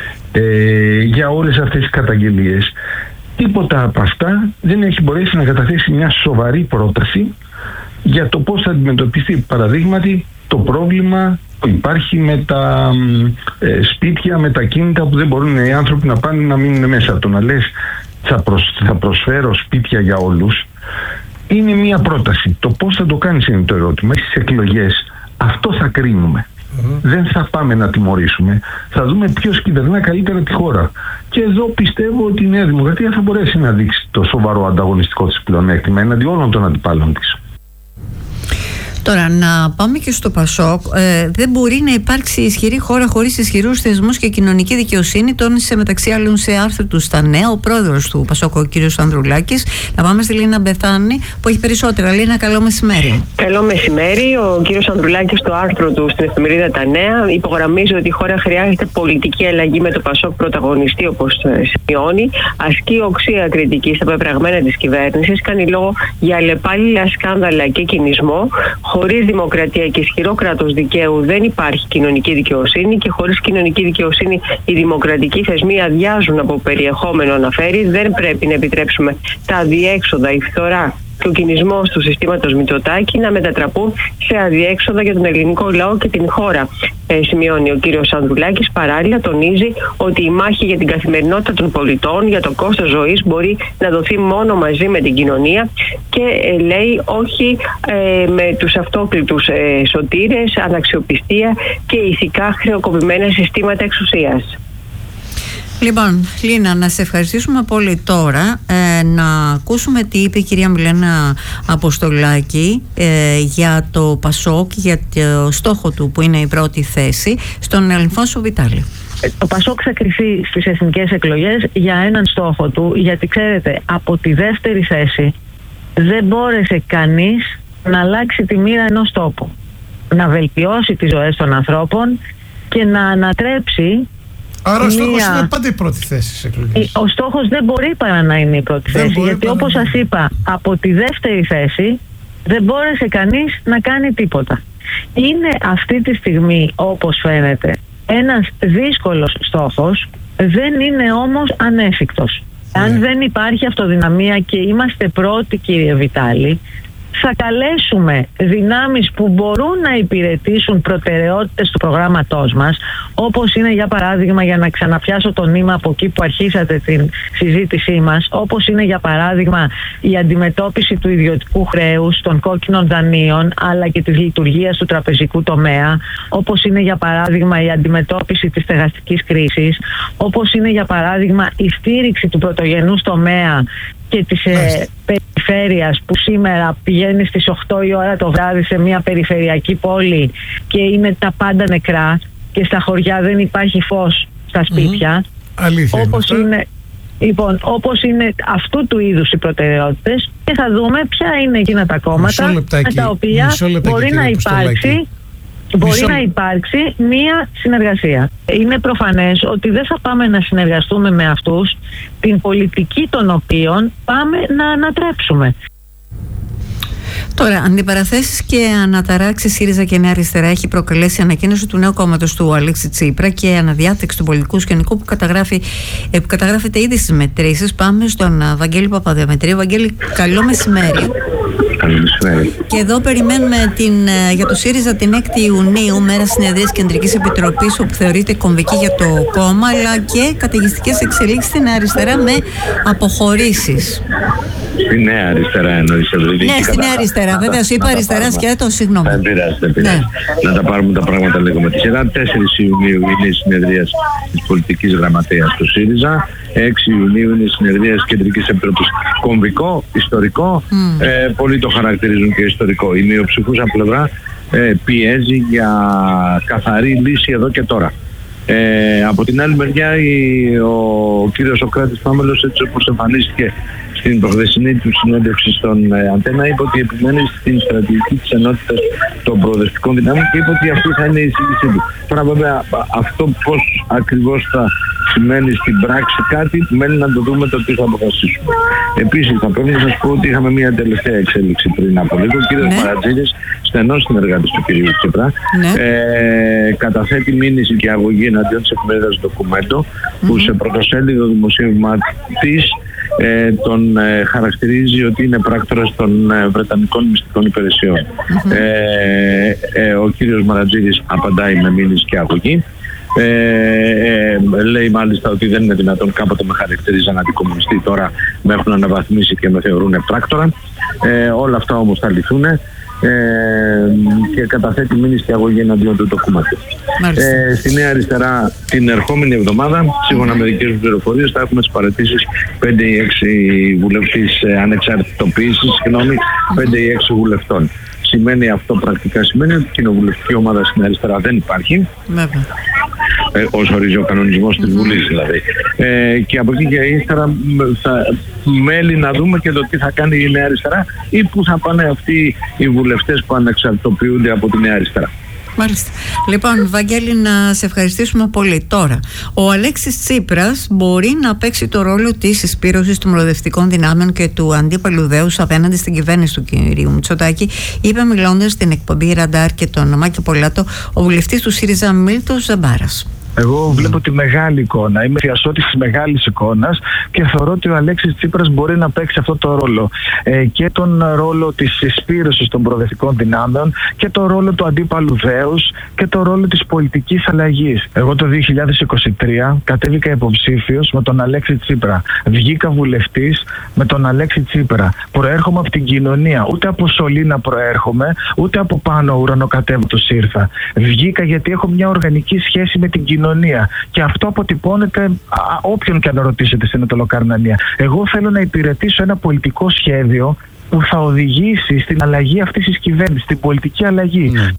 Ε, για όλες αυτές τις καταγγελίες, τίποτα από αυτά δεν έχει μπορέσει να καταθέσει μια σοβαρή πρόταση για το πώς θα αντιμετωπιστεί, παραδείγματι, το πρόβλημα που υπάρχει με τα ε, σπίτια, με τα κίνητα που δεν μπορούν οι άνθρωποι να πάνε να μείνουν μέσα. Το να λες θα, προσ, θα προσφέρω σπίτια για όλους είναι μια πρόταση. Το πώς θα το κάνεις είναι το ερώτημα. Στις εκλογές αυτό θα κρίνουμε. Mm-hmm. Δεν θα πάμε να τιμωρήσουμε. Θα δούμε ποιος κυβερνά καλύτερα τη χώρα. Και εδώ πιστεύω ότι η Νέα Δημοκρατία θα μπορέσει να δείξει το σοβαρό ανταγωνιστικό της πλεονέκτημα εναντί όλων των αντιπάλων της. Τώρα, να πάμε και στο Πασόκ. Ε, δεν μπορεί να υπάρξει ισχυρή χώρα χωρίς ισχυρούς θεσμούς και κοινωνική δικαιοσύνη, τόνισε μεταξύ άλλων σε άρθρο του στα Νέα ο πρόεδρος του Πασόκ, ο κ. Ανδρουλάκης. Να πάμε στη Λίνα Μπεθάνη που έχει περισσότερα. Λίνα, καλό μεσημέρι. Καλό μεσημέρι. Ο κ. Ανδρουλάκης στο άρθρο του στην εφημερίδα Τα Νέα υπογραμμίζει ότι η χώρα χρειάζεται πολιτική αλλαγή με το Πασόκ πρωταγωνιστή, όπως σημειώνει. Ασκεί οξία κριτική στα πεπραγμένα της κυβέρνησης. Κάνει λόγο για αλλεπάλληλα σκάνδαλα και κινησμό. Χωρίς δημοκρατία και ισχυρό κράτος δικαίου δεν υπάρχει κοινωνική δικαιοσύνη, και χωρίς κοινωνική δικαιοσύνη οι δημοκρατικοί θεσμοί αδειάζουν από περιεχόμενο, αναφέρει. Δεν πρέπει να επιτρέψουμε τα αδιέξοδα, η φθορά και ο κινησμός του συστήματος Μητσοτάκη να μετατραπούν σε αδιέξοδα για τον ελληνικό λαό και την χώρα. ε, σημειώνει ο κύριος Ανδρουλάκης. Παράλληλα τονίζει ότι η μάχη για την καθημερινότητα των πολιτών, για το κόστος ζωής, μπορεί να δοθεί μόνο μαζί με την κοινωνία και ε, λέει όχι ε, με τους αυτόκλητους ε, σωτήρες, αναξιοπιστία και ηθικά χρεοκοπημένα συστήματα εξουσίας. Λοιπόν, Λίνα, να σε ευχαριστήσουμε πολύ τώρα. Ε, να ακούσουμε τι είπε η κυρία Μιλένα Αποστολάκη ε, για το Πασόκ, για το στόχο του που είναι η πρώτη θέση, στον Αλφόνσο Βιτάλη. Το Πασόκ θα κρυφθεί στις εθνικές εκλογές για έναν στόχο του, γιατί ξέρετε, από τη δεύτερη θέση δεν μπόρεσε κανείς να αλλάξει τη μοίρα ενός τόπου, να βελτιώσει τις ζωές των ανθρώπων και να ανατρέψει. Άρα ο στόχος μία... είναι πάντα η πρώτη θέση στις εκλογές. Ο στόχος δεν μπορεί παρά να είναι η πρώτη δεν θέση, γιατί όπως σας είπα, από τη δεύτερη θέση δεν μπόρεσε κανείς να κάνει τίποτα. Είναι αυτή τη στιγμή, όπως φαίνεται, ένας δύσκολος στόχος, δεν είναι όμως ανέφικτος. Ναι. Αν δεν υπάρχει αυτοδυναμία και είμαστε πρώτοι, κύριε Βιτάλη, θα καλέσουμε δυνάμεις που μπορούν να υπηρετήσουν προτεραιότητες του προγράμματός μας, όπως είναι, για παράδειγμα, για να ξαναπιάσω το νήμα από εκεί που αρχίσατε την συζήτησή μας, όπως είναι για παράδειγμα η αντιμετώπιση του ιδιωτικού χρέους, των κόκκινων δανείων, αλλά και της λειτουργίας του τραπεζικού τομέα, όπως είναι για παράδειγμα η αντιμετώπιση της στεγαστικής κρίσης, όπως είναι για παράδειγμα η στήριξη του πρωτογενούς τομέα και της ε, περιφέρειας, που σήμερα πηγαίνει στις οκτώ η ώρα το βράδυ σε μια περιφερειακή πόλη και είναι τα πάντα νεκρά και στα χωριά δεν υπάρχει φως στα σπίτια. Mm-hmm. Αλήθεια. Όπως είναι, λοιπόν, όπως είναι αυτού του είδους οι προτεραιότητες, και θα δούμε ποια είναι εκείνα τα κόμματα με τα οποία μπορεί να υπάρξει Μπορεί Μισό... να υπάρξει μία συνεργασία. Είναι προφανές ότι δεν θα πάμε να συνεργαστούμε με αυτούς την πολιτική των οποίων πάμε να ανατρέψουμε. Τώρα, αντιπαραθέσεις και αναταράξεις ΣΥΡΙΖΑ και Νέα Αριστερά έχει προκαλέσει ανακοίνωση του νέου κόμματος του Αλέξη Τσίπρα και αναδιάταξη του πολιτικού σκηνικού που, καταγράφει, που καταγράφεται ήδη στις μετρήσεις. Πάμε στον Βαγγέλη Παπαδιαμετρίου. Βαγγέλη, καλό μεσημέρι. Και εδώ περιμένουμε την, για το ΣΥΡΙΖΑ την έκτη Ιουνίου, μέρα συνεδρίας Κεντρικής Επιτροπής, όπου θεωρείται κομβική για το κόμμα, αλλά και καταιγιστικές εξελίξεις στην Αριστερά με αποχωρήσεις. Στη Νέα Αριστερά εννοείς? Ναι, στη Νέα Αριστερά, βέβαια. Σου είπα αριστερά σκέτο, συγγνώμη. Δεν πειράζει, δεν πειράζει. Ναι. Να τα πάρουμε τα πράγματα λίγο με τη σειρά. τέσσερις Ιουνίου είναι η συνεδρία της πολιτικής γραμματείας του ΣΥΡΙΖΑ. έξι Ιουνίου είναι η συνεδρία της Κεντρικής Επιτροπής. Κομβικό, ιστορικό. Mm. Ε, πολλοί το χαρακτηρίζουν και ιστορικό. Η μειοψηφούσα πλευρά ε, πιέζει για καθαρή λύση εδώ και τώρα. Ε, από την άλλη μεριά η, ο, ο κύριος Σοκράτης Πάμελος, έτσι όπως εμφανίστηκε στην προχθεσινή του συνέντευξη στον ε, Αντένα, είπε ότι επιμένει στην στρατηγική της ενότητας των προοδευτικών δυνάμεων και είπε ότι αυτή θα είναι η σύγκρισή του. Τώρα βέβαια αυτό πώς ακριβώς θα σημαίνει στην πράξη κάτι, μένει να το δούμε το τι θα αποφασίσουμε. Επίσης θα πρέπει να σας πω ότι είχαμε μια τελευταία εξέλιξη πριν από λίγο. Ο κύριος ναι. Μαρατζίδης, στενός συνεργάτης του κυρίου Τσίπρα, ναι. ε, καταθέτει μήνυση και αγωγή εναντίον της εφημερίδας Ντοκουμέντο, mm-hmm. που σε πρωτοσέλιδο δημοσίευμα της ε, τον ε, χαρακτηρίζει ότι είναι πράκτορας των ε, Βρετανικών μυστικών υπηρεσιών. Mm-hmm. Ε, ε, ο κύριος Μαρατζίδης απαντάει με μήνυση και αγωγή. Ε, ε, λέει μάλιστα ότι δεν είναι δυνατόν, κάποτε με χαρακτηρίζαν αντικομμουνιστή, τώρα με έχουν αναβαθμίσει και με θεωρούν πράκτορα. Ε, όλα αυτά όμως θα λυθούν. Ε, και καταθέτει μήνυση και αγωγή εναντίον του ντοκουμένtu. Ε, στη Νέα Αριστερά την ερχόμενη εβδομάδα, σύμφωνα με δικές μου πληροφορίες, θα έχουμε τις παραιτήσεις πέντε ή έξι βουλευτής ε, ανεξαρτητοποίησης, συγγνώμη, πέντε ή έξι βουλευτών. Σημαίνει αυτό πρακτικά σημαίνει ότι η κοινοβουλευτική ομάδα στην αριστερά δεν υπάρχει. Βέβαια. Ε, όσο ορίζει ο κανονισμός της Βουλής δηλαδή. Ε, και από εκεί και ύστερα θα μέλη να δούμε και το τι θα κάνει η Νέα Αριστερά ή που θα πάνε αυτοί οι βουλευτές που ανεξαρτητοποιούνται από τη Νέα Αριστερά. Μάλιστα. Λοιπόν, Βαγγέλη, να σε ευχαριστήσουμε πολύ. Τώρα, ο Αλέξης Τσίπρας μπορεί να παίξει το ρόλο της συσπήρωσης των προοδευτικών δυνάμεων και του αντίπαλου δέους απέναντι στην κυβέρνηση του κυρίου Μητσοτάκη, είπε μιλώντας στην εκπομπή Ραντάρ και τον Μάκη Πολάτο ο βουλευτής του ΣΥΡΙΖΑ Μίλτος Ζαμπάρας. Εγώ βλέπω τη μεγάλη εικόνα. Είμαι θειασότης της μεγάλης εικόνας και θεωρώ ότι ο Αλέξης Τσίπρας μπορεί να παίξει αυτό το ρόλο. Ε, και τον ρόλο της συσπήρωσης των προοδευτικών δυνάμεων και τον ρόλο του αντίπαλου δέους και τον ρόλο της πολιτικής αλλαγής. Εγώ το δύο χιλιάδες είκοσι τρία κατέβηκα υποψήφιος με τον Αλέξη Τσίπρα. Βγήκα βουλευτής με τον Αλέξη Τσίπρα. Προέρχομαι από την κοινωνία. Ούτε από σωλήνα προέρχομαι, ούτε από πάνω ουρανοκατέβατος ήρθα. Βγήκα γιατί έχω μια οργανική σχέση με την κοινωνία. Και αυτό αποτυπώνεται α, όποιον και αν ρωτήσετε στην Ετωλοκαρνανία. Εγώ θέλω να υπηρετήσω ένα πολιτικό σχέδιο που θα οδηγήσει στην αλλαγή αυτής της κυβέρνησης, στην πολιτική αλλαγή. Ναι.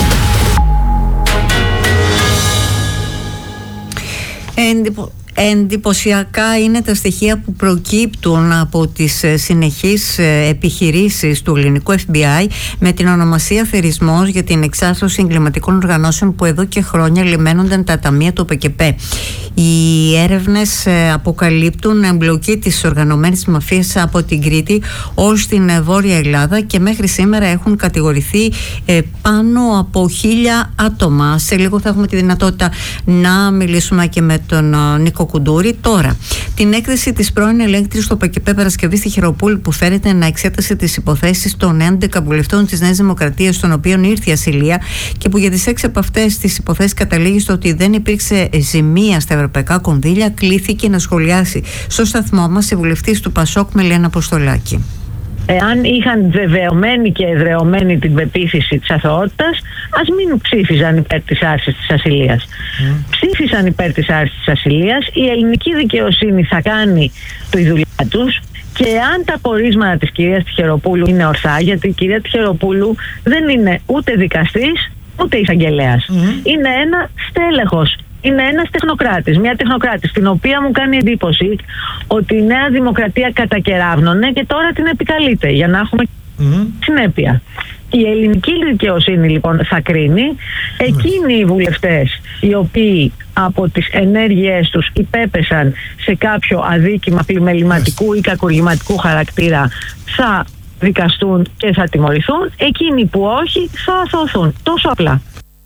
Εντυπω... Εντυπωσιακά είναι τα στοιχεία που προκύπτουν από τις συνεχείς επιχειρήσεις του ελληνικού εφ μπι άι με την ονομασία θερισμός για την εξάρθρωση εγκληματικών οργανώσεων που εδώ και χρόνια λιμένονταν τα ταμεία του ΠΚΠ. Οι έρευνες αποκαλύπτουν εμπλοκή της οργανωμένης μαφίας από την Κρήτη ως την Βόρεια Ελλάδα και μέχρι σήμερα έχουν κατηγορηθεί πάνω από χίλια άτομα. Σε λίγο θα έχουμε τη δυνατότητα να μιλήσουμε και με τον Νίκο Κουντούρη. Τώρα, την έκθεση της πρώην ελέγκτρης στο ΠΚΠ Παρασκευή στη Χειροπούλη που φέρεται να εξέτασε τις υποθέσεις των έντεκα βουλευτών της Νέας Δημοκρατίας, των οποίων ήρθε η ασυλία και που για τις έξι από αυτές τις υποθέσεις καταλήγει στο ότι δεν υπήρξε ζημία στα ευρωπαϊκά κονδύλια, κλήθηκε να σχολιάσει στο σταθμό μας η βουλευτής του Πασόκ Μελένα Αποστολάκη. Εάν είχαν βεβαιωμένη και εδρεωμένη την πεποίθηση της αθωότητας, ας μην ψήφιζαν υπέρ της άρσης της ασυλίας. Mm. Ψήφισαν υπέρ της άρσης της ασυλίας, η ελληνική δικαιοσύνη θα κάνει τη δουλειά τους και αν τα πορίσματα της κυρίας Τιχεροπούλου είναι ορθά, γιατί η κυρία Τιχεροπούλου δεν είναι ούτε δικαστής ούτε εισαγγελέας. Mm. Είναι ένα στέλεχος. Είναι ένας τεχνοκράτης, μια τεχνοκράτης, την οποία μου κάνει εντύπωση ότι η Νέα Δημοκρατία κατακεράβνωνε και τώρα την επικαλείται για να έχουμε mm-hmm. συνέπεια. Η ελληνική δικαιοσύνη λοιπόν θα κρίνει. Εκείνοι οι βουλευτές οι οποίοι από τις ενέργειές τους υπέπεσαν σε κάποιο αδίκημα πλημεληματικού ή κακουργηματικού χαρακτήρα θα δικαστούν και θα τιμωρηθούν. Εκείνοι που όχι θα αθωωθούν. Τόσο απλά.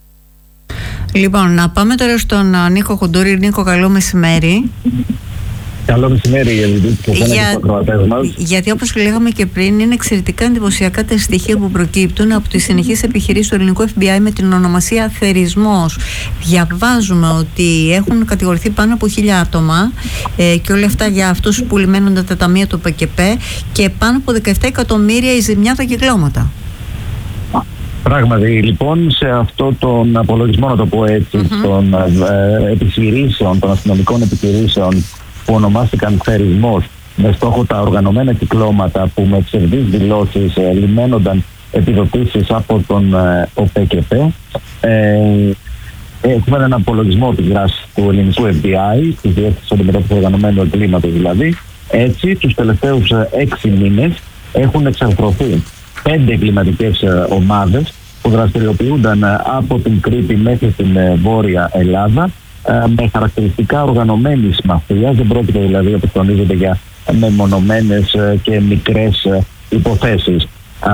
Λοιπόν, να πάμε τώρα στον Νίκο Κουντούρη. Νίκο, καλό μεσημέρι. Καλό μεσημέρι, για, γιατί όπως λέγαμε και πριν, είναι εξαιρετικά εντυπωσιακά τα στοιχεία που προκύπτουν από τις συνεχείς επιχειρήσεις του ελληνικού εφ μπι άι με την ονομασία θερισμός. Διαβάζουμε ότι έχουν κατηγορηθεί πάνω από χίλια άτομα ε, και όλα αυτά για αυτούς που λιμένονται τα ταμεία του ΠΚΠ και πάνω από δεκαεπτά εκατομμύρια η ζημιά τα κυκλώματα. Πράγματι, λοιπόν, σε αυτό τον απολογισμό, να το πω έτσι, mm-hmm. των ε, επιχειρήσεων, των αστυνομικών επιχειρήσεων που ονομάστηκαν θερισμός με στόχο τα οργανωμένα κυκλώματα που με ψευδείς δηλώσεις ε, λιμένονταν επιδοτήσεις από τον ε, ΟΠΚΠ, ε, έχουμε έναν απολογισμό της δράσης του ελληνικού εφ μπι άι, της Διεύθυνσης Αντιμετώπισης Οργανωμένου Εγκλήματος δηλαδή. Έτσι, τους τελευταίους ε, έξι μήνες έχουν εξαρθρωθεί πέντε εγκληματικές ε, ομάδες που δραστηριοποιούνταν ε, από την Κρήτη μέχρι την ε, Βόρεια Ελλάδα ε, με χαρακτηριστικά οργανωμένης μαφίας. Δεν πρόκειται δηλαδή, όπως τονίζεται, για μεμονωμένες ε, και μικρές ε, υποθέσεις.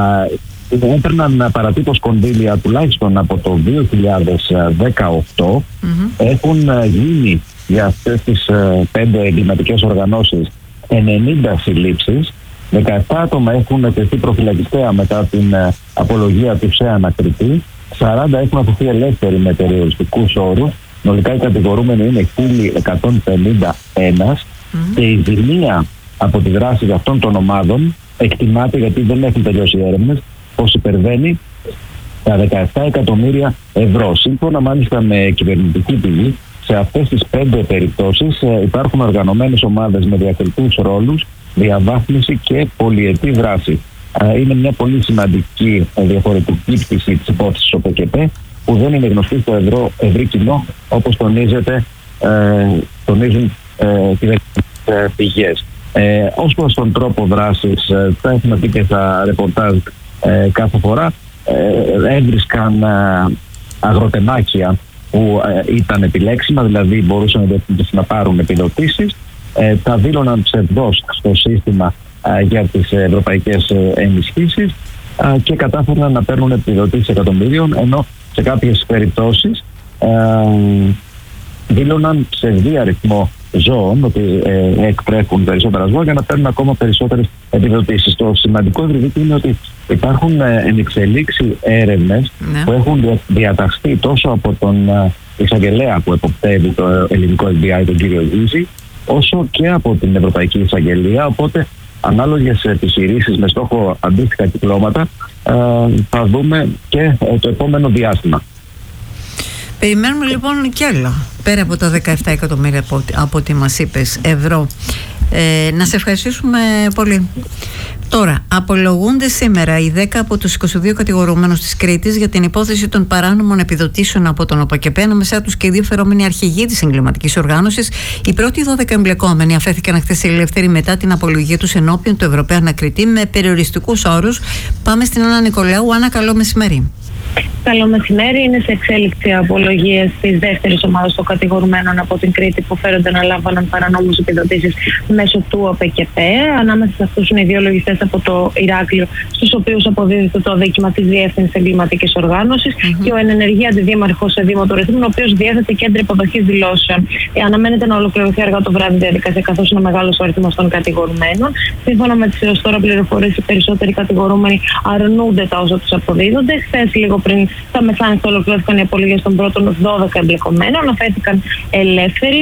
Ε, έπαιρναν παρατύπως κονδύλια τουλάχιστον από το δύο χιλιάδες δεκαοκτώ. Mm-hmm. Έχουν ε, γίνει για αυτές τις ε, πέντε εγκληματικές οργανώσεις ενενήντα συλλήψεις. δεκαεπτά άτομα έχουν τεθεί προφυλακιστέα μετά την uh, απολογία του σε ανακριτή. σαράντα έχουν αφαιθεί ελεύθεροι με περιοριστικούς όρους. Συνολικά οι κατηγορούμενοι είναι χίλια εκατόν πενήντα ένα mm-hmm. και η ζημία από τη δράση αυτών των ομάδων εκτιμάται, γιατί δεν έχουν τελειώσει οι έρευνες, πως υπερβαίνει τα δεκαεπτά εκατομμύρια ευρώ. Σύμφωνα μάλιστα με κυβερνητική πηγή, σε αυτές τις πέντε περιπτώσεις uh, υπάρχουν οργανωμένες ομάδες με διακριτούς ρόλους, διαβάθμιση και πολυετή δράση. Είναι μια πολύ σημαντική διαφορετική πτυχή της υπόθεσης ΟΠΚΠ που δεν είναι γνωστή στο ευρώ, ευρύ κοινό, όπως τονίζεται, ε, τονίζουν ε, τις πηγές. Ε, ως προς τον τρόπο δράσης, ε, θα έχουμε πει και στα ρεπορτάζ ε, κάθε φορά, ε, έβρισκαν ε, αγροτεμάκια που ε, ήταν επιλέξιμα, δηλαδή μπορούσαν να πάρουν επιδοτήσεις. Ε, τα δήλωναν ψευδώς στο σύστημα ε, για τις ευρωπαϊκές ε, ενισχύσεις ε, και κατάφεραν να παίρνουν επιδοτήσεις εκατομμύριων, ενώ σε κάποιες περιπτώσεις ε, δήλωναν ψευδή αριθμό ζώων ότι ε, εκπρέπουν περισσότερα ζώα για να παίρνουν ακόμα περισσότερες επιδοτήσεις. Το σημαντικό Ευρυδίκη είναι ότι υπάρχουν ε, ενεξελίξει έρευνες ναι. που έχουν δια, διαταχθεί τόσο από τον ε, εισαγγελέα που εποπτεύει το ελληνικό εφ μπι άι, τον κύριο Γίζη, όσο και από την Ευρωπαϊκή Εισαγγελία. Οπότε ανάλογες επιχειρήσεις με στόχο αντίστοιχα κυκλώματα ε, θα δούμε και ε, το επόμενο διάστημα. Περιμένουμε λοιπόν κι άλλα, πέρα από τα δεκαεπτά εκατομμύρια από, από ό,τι μας είπες ευρώ. Ε, να σε ευχαριστήσουμε πολύ. Τώρα, απολογούνται σήμερα οι δέκα από τους είκοσι δύο κατηγορουμένους της Κρήτης για την υπόθεση των παράνομων επιδοτήσεων από τον ΟΠΑΚΕΠΕ, ανάμεσά τους και οι δύο φερόμενοι αρχηγοί της εγκληματικής οργάνωσης. Οι πρώτοι δώδεκα εμπλεκόμενοι αφέθηκαν χθες ελεύθεροι μετά την απολογία τους ενώπιον του Ευρωπαίου Ανακριτή με περιοριστικούς όρους. Πάμε στην Άννα Νικολαίου. Άννα, καλό μεσημέρι. Καλό μεσημέρι. Είναι σε εξέλιξη απολογίες τη δεύτερη ομάδα των κατηγορουμένων από την Κρήτη που φέρονται να λάμβαναν παρανόμους επιδοτήσεις μέσω του ΟΠΑΚΕΠΕ. Ανάμεσα σε αυτούς είναι οι δύο λογιστές από το Ηράκλειο, στους οποίους αποδίδεται το δίκημα της Διεύθυνσης Εγκληματικής Οργάνωσης, mm-hmm. και ο ενενεργή αντιδήμαρχος σε Δήμο του Ρυθμού, ο οποίος διέθετε κέντρο υποδοχής δηλώσεων. Αναμένεται να ολοκληρωθεί αργά το βράδυ διαδικασία, καθώς είναι μεγάλος ο αριθμός των κατηγορουμένων. Σύμφωνα με τις έως τώρα πληροφορίες, οι περισσότεροι κατηγορούμενοι αρνούνται τα όσα τους αποδίδονται. Χθες, λίγο πριν τα μεθάνυχτα, ολοκληρώθηκαν οι απολογίες των πρώτων δώδεκα εμπλεκομένων. Αφέθηκαν ελεύθεροι.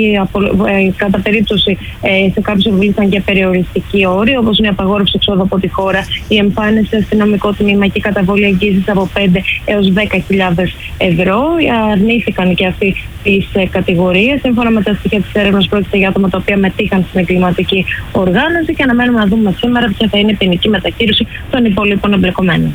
Κατά περίπτωση, σε κάποιους επιβλήθηκαν και περιοριστικοί όροι, όπως είναι η απαγόρευση εξόδου από τη χώρα, η εμφάνιση σε αστυνομικό τμήμα και η καταβολή εγγύησης από πέντε έως δέκα χιλιάδες ευρώ. Αρνήθηκαν και αυτοί τις κατηγορίες. Σύμφωνα με τα στοιχεία της έρευνας, πρόκειται για άτομα τα οποία μετήχαν στην εγκληματική οργάνωση και αναμένουμε να δούμε σήμερα ποια θα είναι η ποινική μετακύρωση των υπόλοιπων εμπλεκομένων.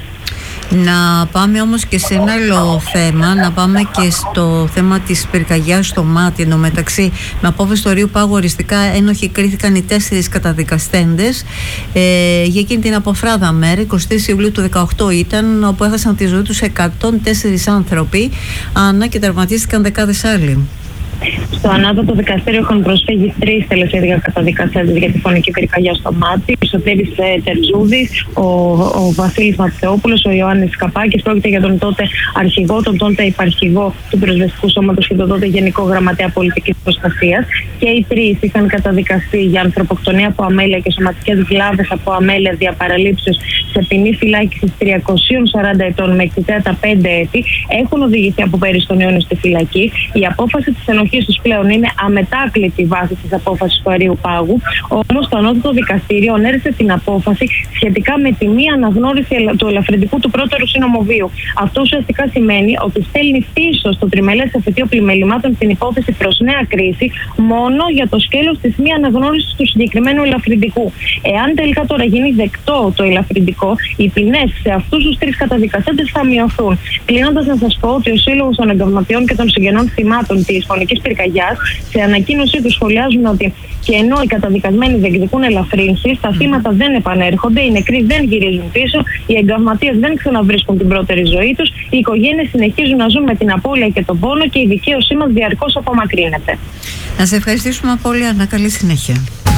Να πάμε όμως και σε ένα άλλο θέμα, να πάμε και στο θέμα της πυρκαγιάς στο Μάτι. Εν τω μεταξύ, με απόφαση του Ορείου Πάγου, οριστικά ένοχοι κρίθηκαν οι τέσσερις καταδικαστέντες ε, για εκείνη την αποφράδα μέρα, εικοστή Ιουλίου του δεκαοκτώ ήταν, όπου έχασαν τη ζωή τους εκατόν τέσσερις άνθρωποι, ανά και τραυματίστηκαν δεκάδες άλλοι. Στο ανώτατο δικαστήριο έχουν προσφύγει τρεις τελεσίδια καταδικαστέντες για τη φωνική πυρκαγιά στο Μάτι. Ο Σωτήρης Τερζούδης, ο, ο Βασίλης Ματθεόπουλος, ο Ιωάννης Καπάκης. Πρόκειται για τον τότε αρχηγό, τον τότε υπαρχηγό του Πυροσβεστικού Σώματος και τον τότε Γενικό Γραμματέα Πολιτικής Προστασίας. Και οι τρεις είχαν καταδικαστεί για ανθρωποκτονία από αμέλεια και σωματικές βλάβες από αμέλεια δια παραλήψεως σε ποινή φυλάκισης τριακοσίων σαράντα ετών με εξαιτία πέντε έτη. Έχουν οδηγηθεί από πέρυσι τον Ιούνιο στη φυλακή. Η απόφαση της ενοχής τους πλέον είναι αμετάκλητη βάση της απόφασης του Ορείου Πάγου. Όμως το ανώτατο δικαστήριο ονέρισε την απόφαση σχετικά με τη μη αναγνώριση του ελαφρυντικού του πρώτερου συνομοβίου. Αυτό ουσιαστικά σημαίνει ότι στέλνει πίσω στο τριμελές εφετείο πλημελημάτων την υπόθεση προς νέα κρίση μόνο για το σκέλος της μη αναγνώρισης του συγκεκριμένου ελαφρυντικού. Εάν τελικά τώρα γίνει δεκτό το ελαφρυντικό, οι ποινές σε αυτούς τους τρεις καταδικαστέντες θα μειωθούν. Κλείνοντας, να σας πω ότι ο Σύλλογος των Εγκαυματιών και των Συγγενών Θυμάτων της Φωνικής Πυρκαγιάς σε ανακοίνωσή του σχολιάζουν ότι και ενώ οι καταδικασμένοι διεκδικούν ελαφρύνσεις, τα θύματα δεν επανέρχονται, οι νεκροί δεν γυρίζουν πίσω, οι εγκαυματίες δεν ξαναβρίσκουν την πρώτερη ζωή τους, οι οικογένειες συνεχίζουν να ζουν με την απώλεια και τον πόνο και η δικαίωσή μας διαρκώς απομακρύνεται. Να σε ευχαριστήσουμε πολύ, Άννα. Καλή συνέχεια.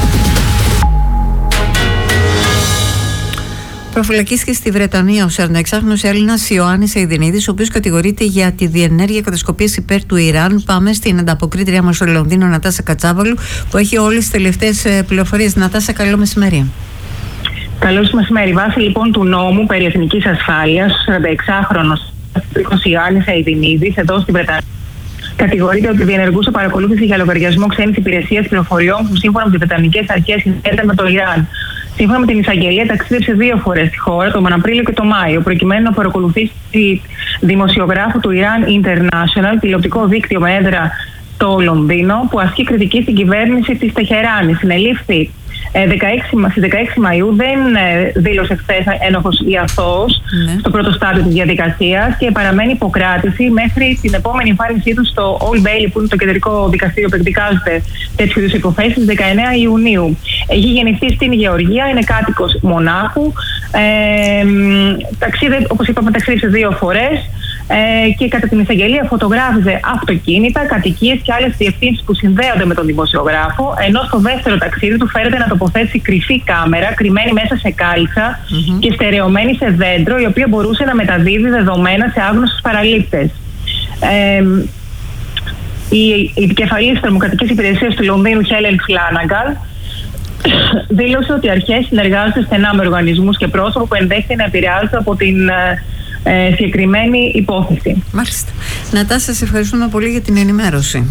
Προφυλακίστηκε στη Βρετανία ο σαρανταεξάχρονος Έλληνας Ιωάννης Αηδηνίδης, ο οποίος κατηγορείται για τη διενέργεια κατασκοπίας υπέρ του Ιράν. Πάμε στην ανταποκρίτριά μας στο Λονδίνο, Νατάσα Κατσάβαλου, που έχει όλες τις τελευταίες πληροφορίες. Νατάσα, καλό μεσημέρι. Καλό μεσημέρι. Βάσει λοιπόν του νόμου περί εθνικής ασφάλειας, ο σαρανταεξάχρονος Ιωάννης Αηδηνίδης, εδώ στη Βρετανία, κατηγορείται ότι διενεργούσε παρακολούθηση για λογαριασμό ξένης υπηρεσίας πληροφοριών που σύμφωνα με τις βρετανικές αρχές συνδέεται με το Ιράν. Σύμφωνα με την εισαγγελία, ταξίδεψε δύο φορές στη χώρα, τον Απρίλιο και τον Μάιο, προκειμένου να παρακολουθήσει τη δημοσιογράφο του Iran International, τηλεοπτικό δίκτυο με έδρα στο Λονδίνο, που ασκεί κριτική στην κυβέρνηση της Τεχεράνης. Συνελήφθη στις δεκαέξι Μαΐου, δεν δήλωσε χθες ένοχος ή αθώος ναι. στο πρώτο στάδιο της διαδικασίας και παραμένει υποκράτηση μέχρι την επόμενη εμφάνισή του στο Old Bailey, που είναι το κεντρικό δικαστήριο που εκδικάζεται τέτοιου είδους υποθέσεις, δεκαεννέα Ιουνίου. Έχει γεννηθεί στην Γεωργία, είναι κάτοικος Μονάχου. Ε, ταξίδε, όπως είπαμε, ταξίδευσε δύο φορές. Ε, και κατά την εισαγγελία φωτογράφιζε αυτοκίνητα, κατοικίες και άλλες διευθύνσεις που συνδέονται με τον δημοσιογράφο, ενώ στο δεύτερο ταξίδι του φέρεται να τοποθέτησει κρυφή κάμερα, κρυμμένη μέσα σε κάλτσα mm-hmm. και στερεωμένη σε δέντρο, η οποία μπορούσε να μεταδίδει δεδομένα σε άγνωστους παραλήπτες. Ε, Η επικεφαλής της Τρομοκρατικής Υπηρεσίας του Λονδίνου, Χέλεν Φλάναγκαν, δήλωσε ότι οι αρχές συνεργάζονται στενά με οργανισμούς και πρόσωπα που ενδέχεται να επηρεάζονται από την ε, συγκεκριμένη υπόθεση. Μάλιστα. Νατάσα, σας ευχαριστούμε πολύ για την ενημέρωση.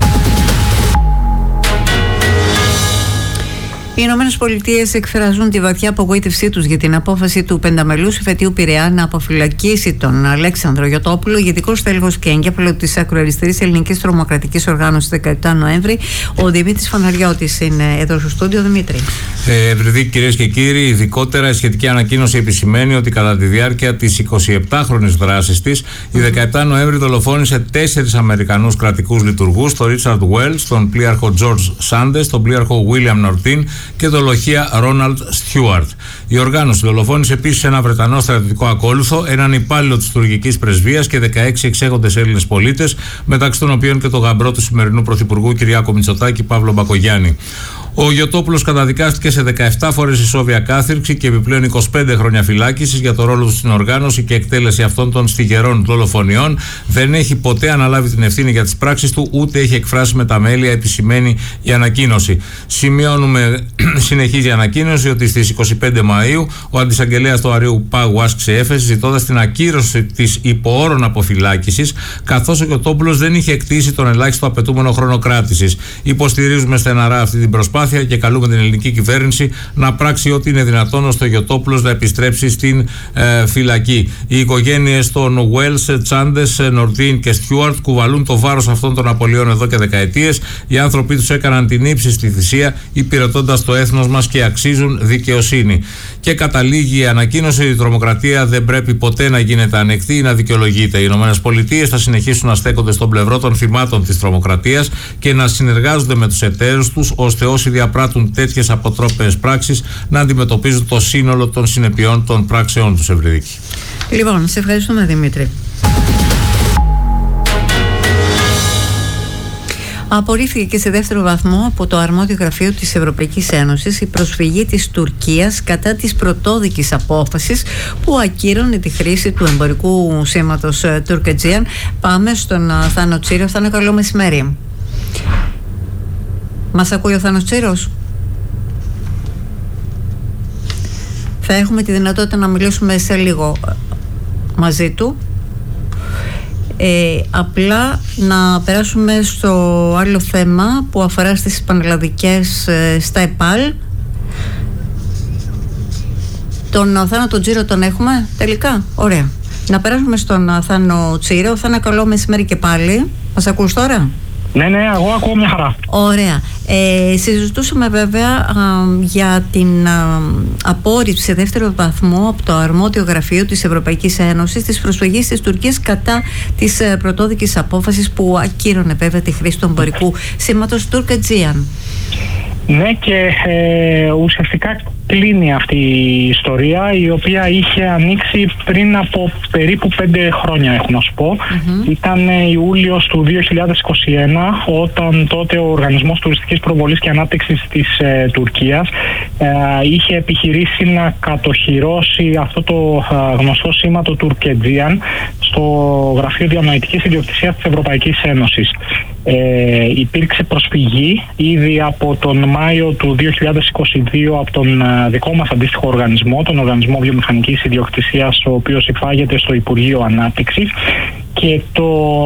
Οι Ηνωμένες Πολιτείες εκφράζουν τη βαθιά απογοήτευσή τους για την απόφαση του πενταμελούς εφετείου Πειραιά να αποφυλακίσει τον Αλέξανδρο Γιωτόπουλο, ηγετικός τέλεχος και εγκέφαλο της ακροαριστερής ελληνικής τρομοκρατικής οργάνωσης δεκαεπτά Νοέμβρη. Ο Δημήτρης Φαναριώτης είναι εδώ στο στούντιο. Δημήτρη. Επειδή, κυρίες και κύριοι, ειδικότερα η σχετική ανακοίνωση επισημαίνει ότι κατά τη διάρκεια της εικοσιεπτάχρονης δράσης της, η δεκαεπτά Νοέμβρη δολοφόνησε τέσσερις Αμερικανούς κρατικούς λειτουργούς, τον Ρίτσαρντ Βέλς, τον πλοίαρχο Τζορτζ Σάντες, τον πλοίαρχο Βίλιαμ Νορτίν και το λοχεία Ρόναλντ Στιούαρτ. Η οργάνωση δολοφόνησε επίσης ένα Βρετανό στρατιωτικό ακόλουθο, έναν υπάλληλο της τουρκικής πρεσβείας και δεκαέξι εξέχοντες Έλληνες πολίτες, μεταξύ των οποίων και το γαμπρό του σημερινού Πρωθυπουργού Κυριάκο Μητσοτάκη, Παύλο Μπακογιάννη. Ο Γιωτόπουλος καταδικάστηκε σε δεκαεπτά φορές ισόβια κάθυρξη και επιπλέον είκοσι πέντε χρόνια φυλάκισης για το ρόλο του στην οργάνωση και εκτέλεση αυτών των στιγερών δολοφονιών. Δεν έχει ποτέ αναλάβει την ευθύνη για τις πράξεις του, ούτε έχει εκφράσει μεταμέλεια, επισημαίνει η ανακοίνωση. Σημειώνουμε, συνεχίζει η ανακοίνωση, ότι στις είκοσι πέντε Μαΐου ο αντισαγγελέας του Αριού Πάγου άσκησε έφεση ζητώντας την ακύρωση της υποόρων αποφυλάκησης, καθώς ο Γιωτόπουλος δεν είχε εκτίσει τον ελάχιστο απαιτούμενο χρόνο κράτησης. Υποστηρίζουμε στεναρά αυτή την προσπάθεια και καλούμε την ελληνική κυβέρνηση να πράξει ό,τι είναι δυνατόν ώστε ο Γιωτόπουλος να επιστρέψει στην ε, φυλακή. Οι οικογένειες των Βέλς, Τσάντες, Νορτίν και Στιούαρτ κουβαλούν το βάρος αυτών των απολειών εδώ και δεκαετίες. Οι άνθρωποι τους έκαναν την ύψιστη θυσία υπηρετώντας το έθνος μας και αξίζουν δικαιοσύνη. Και καταλήγει η ανακοίνωση: η τρομοκρατία δεν πρέπει ποτέ να γίνεται ανεκτή ή να δικαιολογείται. Οι ΗΠΑ θα συνεχίσουν να στέκονται στον πλευρό των θυμάτων της τρομοκρατίας και να συνεργάζονται με τους εταίρους τους, ώστε όσοι διαπράττουν τέτοιες αποτρόπαιες πράξεις να αντιμετωπίζουν το σύνολο των συνεπειών των πράξεών τους. Ευρυδίκη. Λοιπόν, σε ευχαριστούμε, Δημήτρη. Απορρίφθηκε και σε δεύτερο βαθμό από το αρμόδιο γραφείο της Ευρωπαϊκής Ένωσης η προσφυγή της Τουρκίας κατά της πρωτόδικης απόφασης που ακύρωνε τη χρήση του εμπορικού σήματος Turk-Aegean. Πάμε στον Θάνο Τσίριο. Θάνο, καλό μεσημέρι. Μας ακούει ο Θάνος Τσίρος? Θα έχουμε τη δυνατότητα να μιλήσουμε σε λίγο μαζί του. Ε, απλά να περάσουμε στο άλλο θέμα που αφορά στις πανελλαδικές ε, στα ΕΠΑΛ. Τον Θάνο τον Τσίρο τον έχουμε τελικά? Ωραία. Να περάσουμε στον Θάνο Τσίρο. Θάνο, καλό μεσημέρι και πάλι. Μας ακούς τώρα? Ναι, ναι, εγώ ακούω μια χαρά. Ωραία. Ε, συζητούσαμε βέβαια α, για την α, απόρριψη σε δεύτερο βαθμό από το αρμόδιο γραφείο της Ευρωπαϊκής Ένωσης της προσφυγής της Τουρκίας κατά της ε, πρωτόδικης απόφασης που ακύρωνε βέβαια τη χρήση του εμπορικού σήματος Turk-Aegean. Ναι, και ε, ουσιαστικά κλείνει αυτή η ιστορία, η οποία είχε ανοίξει πριν από περίπου πέντε χρόνια, έχω να σου πω. Mm-hmm. Ήταν Ιούλιος του δύο χιλιάδες είκοσι ένα, όταν τότε ο Οργανισμός Τουριστικής Προβολής και Ανάπτυξης της ε, Τουρκίας ε, είχε επιχειρήσει να κατοχυρώσει αυτό το ε, γνωστό σήμα, το Turk-Aegean, στο Γραφείο Διανοητικής Ιδιοκτησίας της Ευρωπαϊκής Ένωσης. Ε, υπήρξε προσφυγή ήδη από τον Μάιο του δύο χιλιάδες είκοσι δύο από τον ε, δικό μας αντίστοιχο οργανισμό, τον Οργανισμό Βιομηχανικής Ιδιοκτησίας, ο οποίος υφάγεται στο Υπουργείο Ανάπτυξης, και το,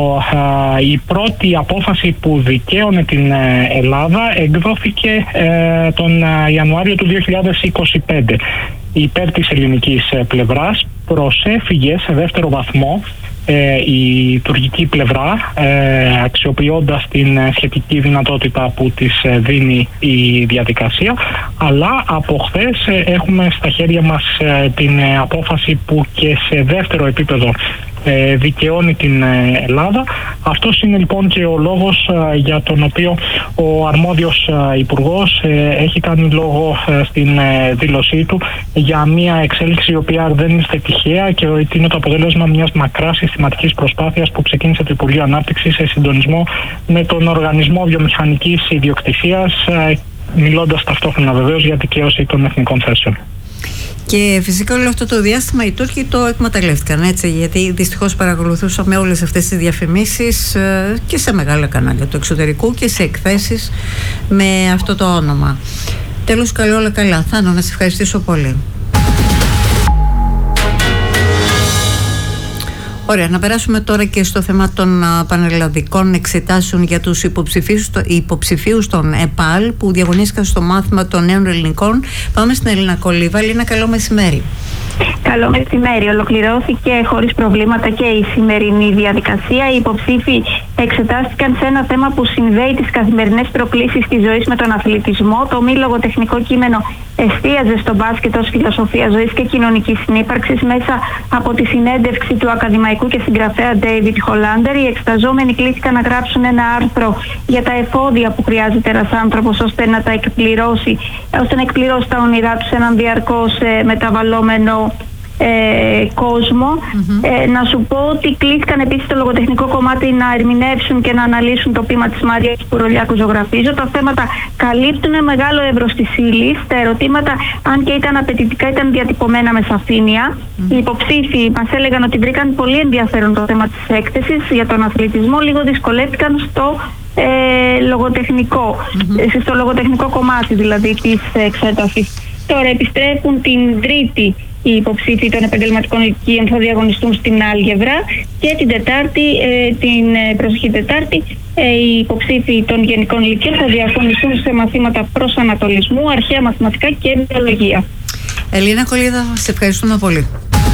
α, η πρώτη απόφαση που δικαίωνε την ε, Ελλάδα εκδόθηκε ε, τον ε, Ιανουάριο του δύο χιλιάδες είκοσι πέντε. Υπέρ της ελληνικής ε, πλευράς προσέφυγε σε δεύτερο βαθμό Ε, η τουρκική πλευρά, ε, αξιοποιώντας την ε, σχετική δυνατότητα που της ε, δίνει η διαδικασία, αλλά από χθες ε, έχουμε στα χέρια μας ε, την ε, απόφαση που και σε δεύτερο επίπεδο ε, δικαιώνει την ε, Ελλάδα. Αυτός είναι λοιπόν και ο λόγος ε, για τον οποίο ο αρμόδιος ε, υπουργός ε, έχει κάνει λόγο ε, στην ε, δήλωσή του για μια εξέλιξη η οποία δεν είναι τυχαία και είναι το αποτέλεσμα μιας μακράς συστηματικής προσπάθειας που ξεκίνησε το Υπουργείο Ανάπτυξης σε συντονισμό με τον Οργανισμό Βιομηχανικής Ιδιοκτησίας, ε, μιλώντας ταυτόχρονα βεβαίως για δικαίωση των εθνικών θέσεων. Και φυσικά όλο αυτό το διάστημα οι Τούρκοι το εκμεταλλεύτηκαν, έτσι, γιατί δυστυχώς παρακολουθούσαμε όλες αυτές τις διαφημίσεις και σε μεγάλα κανάλια του εξωτερικού και σε εκθέσεις με αυτό το όνομα. Τέλος, καλό όλα καλά. Θάνο, να σε ευχαριστήσω πολύ. Ωραία, να περάσουμε τώρα και στο θέμα των πανελλαδικών εξετάσεων για τους υποψηφίους, υποψηφίους των ΕΠΑΛ που διαγωνίστηκαν στο μάθημα των νέων ελληνικών. Πάμε στην Ελίνα Κολίβα. Ελίνα, καλό μεσημέρι. Καλό μεσημέρι. Ολοκληρώθηκε χωρίς προβλήματα και η σημερινή διαδικασία. Οι υποψήφοι εξετάστηκαν σε ένα θέμα που συνδέει τις καθημερινές προκλήσεις της ζωής με τον αθλητισμό. Το μη λογοτεχνικό κείμενο εστίαζε στο μπάσκετ ως φιλοσοφία ζωής και κοινωνικής συνύπαρξης. Μέσα από τη συνέντευξη του ακαδημαϊκού και συγγραφέα David Hollander, οι εξεταζόμενοι κλήθηκαν να γράψουν ένα άρθρο για τα εφόδια που χρειάζεται ένας άνθρωπος ώστε να τα εκπληρώσει, ώστε να εκπληρώσει τα όνειρά του σε έναν διαρκώς ε, μεταβαλλόμενο Ε, κόσμο. Mm-hmm. Ε, να σου πω ότι κλήθηκαν επίσης το λογοτεχνικό κομμάτι να ερμηνεύσουν και να αναλύσουν το ποίημα της Μάριας Πουρολιάκου «Ζωγραφίζω». Τα θέματα καλύπτουν μεγάλο εύρος της ύλης. Τα ερωτήματα, αν και ήταν απαιτητικά, ήταν διατυπωμένα με σαφήνεια. Mm-hmm. Οι υποψήφοι μας έλεγαν ότι βρήκαν πολύ ενδιαφέρον το θέμα της έκθεσης για τον αθλητισμό. Λίγο δυσκολεύτηκαν στο ε, λογοτεχνικό, mm-hmm. στο λογοτεχνικό κομμάτι δηλαδή της εξέτασης. Τώρα επιστρέφουν την Τρίτη. Οι υποψήφοι των επαγγελματικών λυκείων θα διαγωνιστούν στην Άλγευρα και την Τετάρτη, ε, την προσεχή Τετάρτη, ε, οι υποψήφοι των γενικών λυκείων θα διαγωνιστούν σε μαθήματα προσανατολισμού, αρχαία μαθηματικά και βιολογία. Ελίνα Κολίδα, σε ευχαριστούμε πολύ.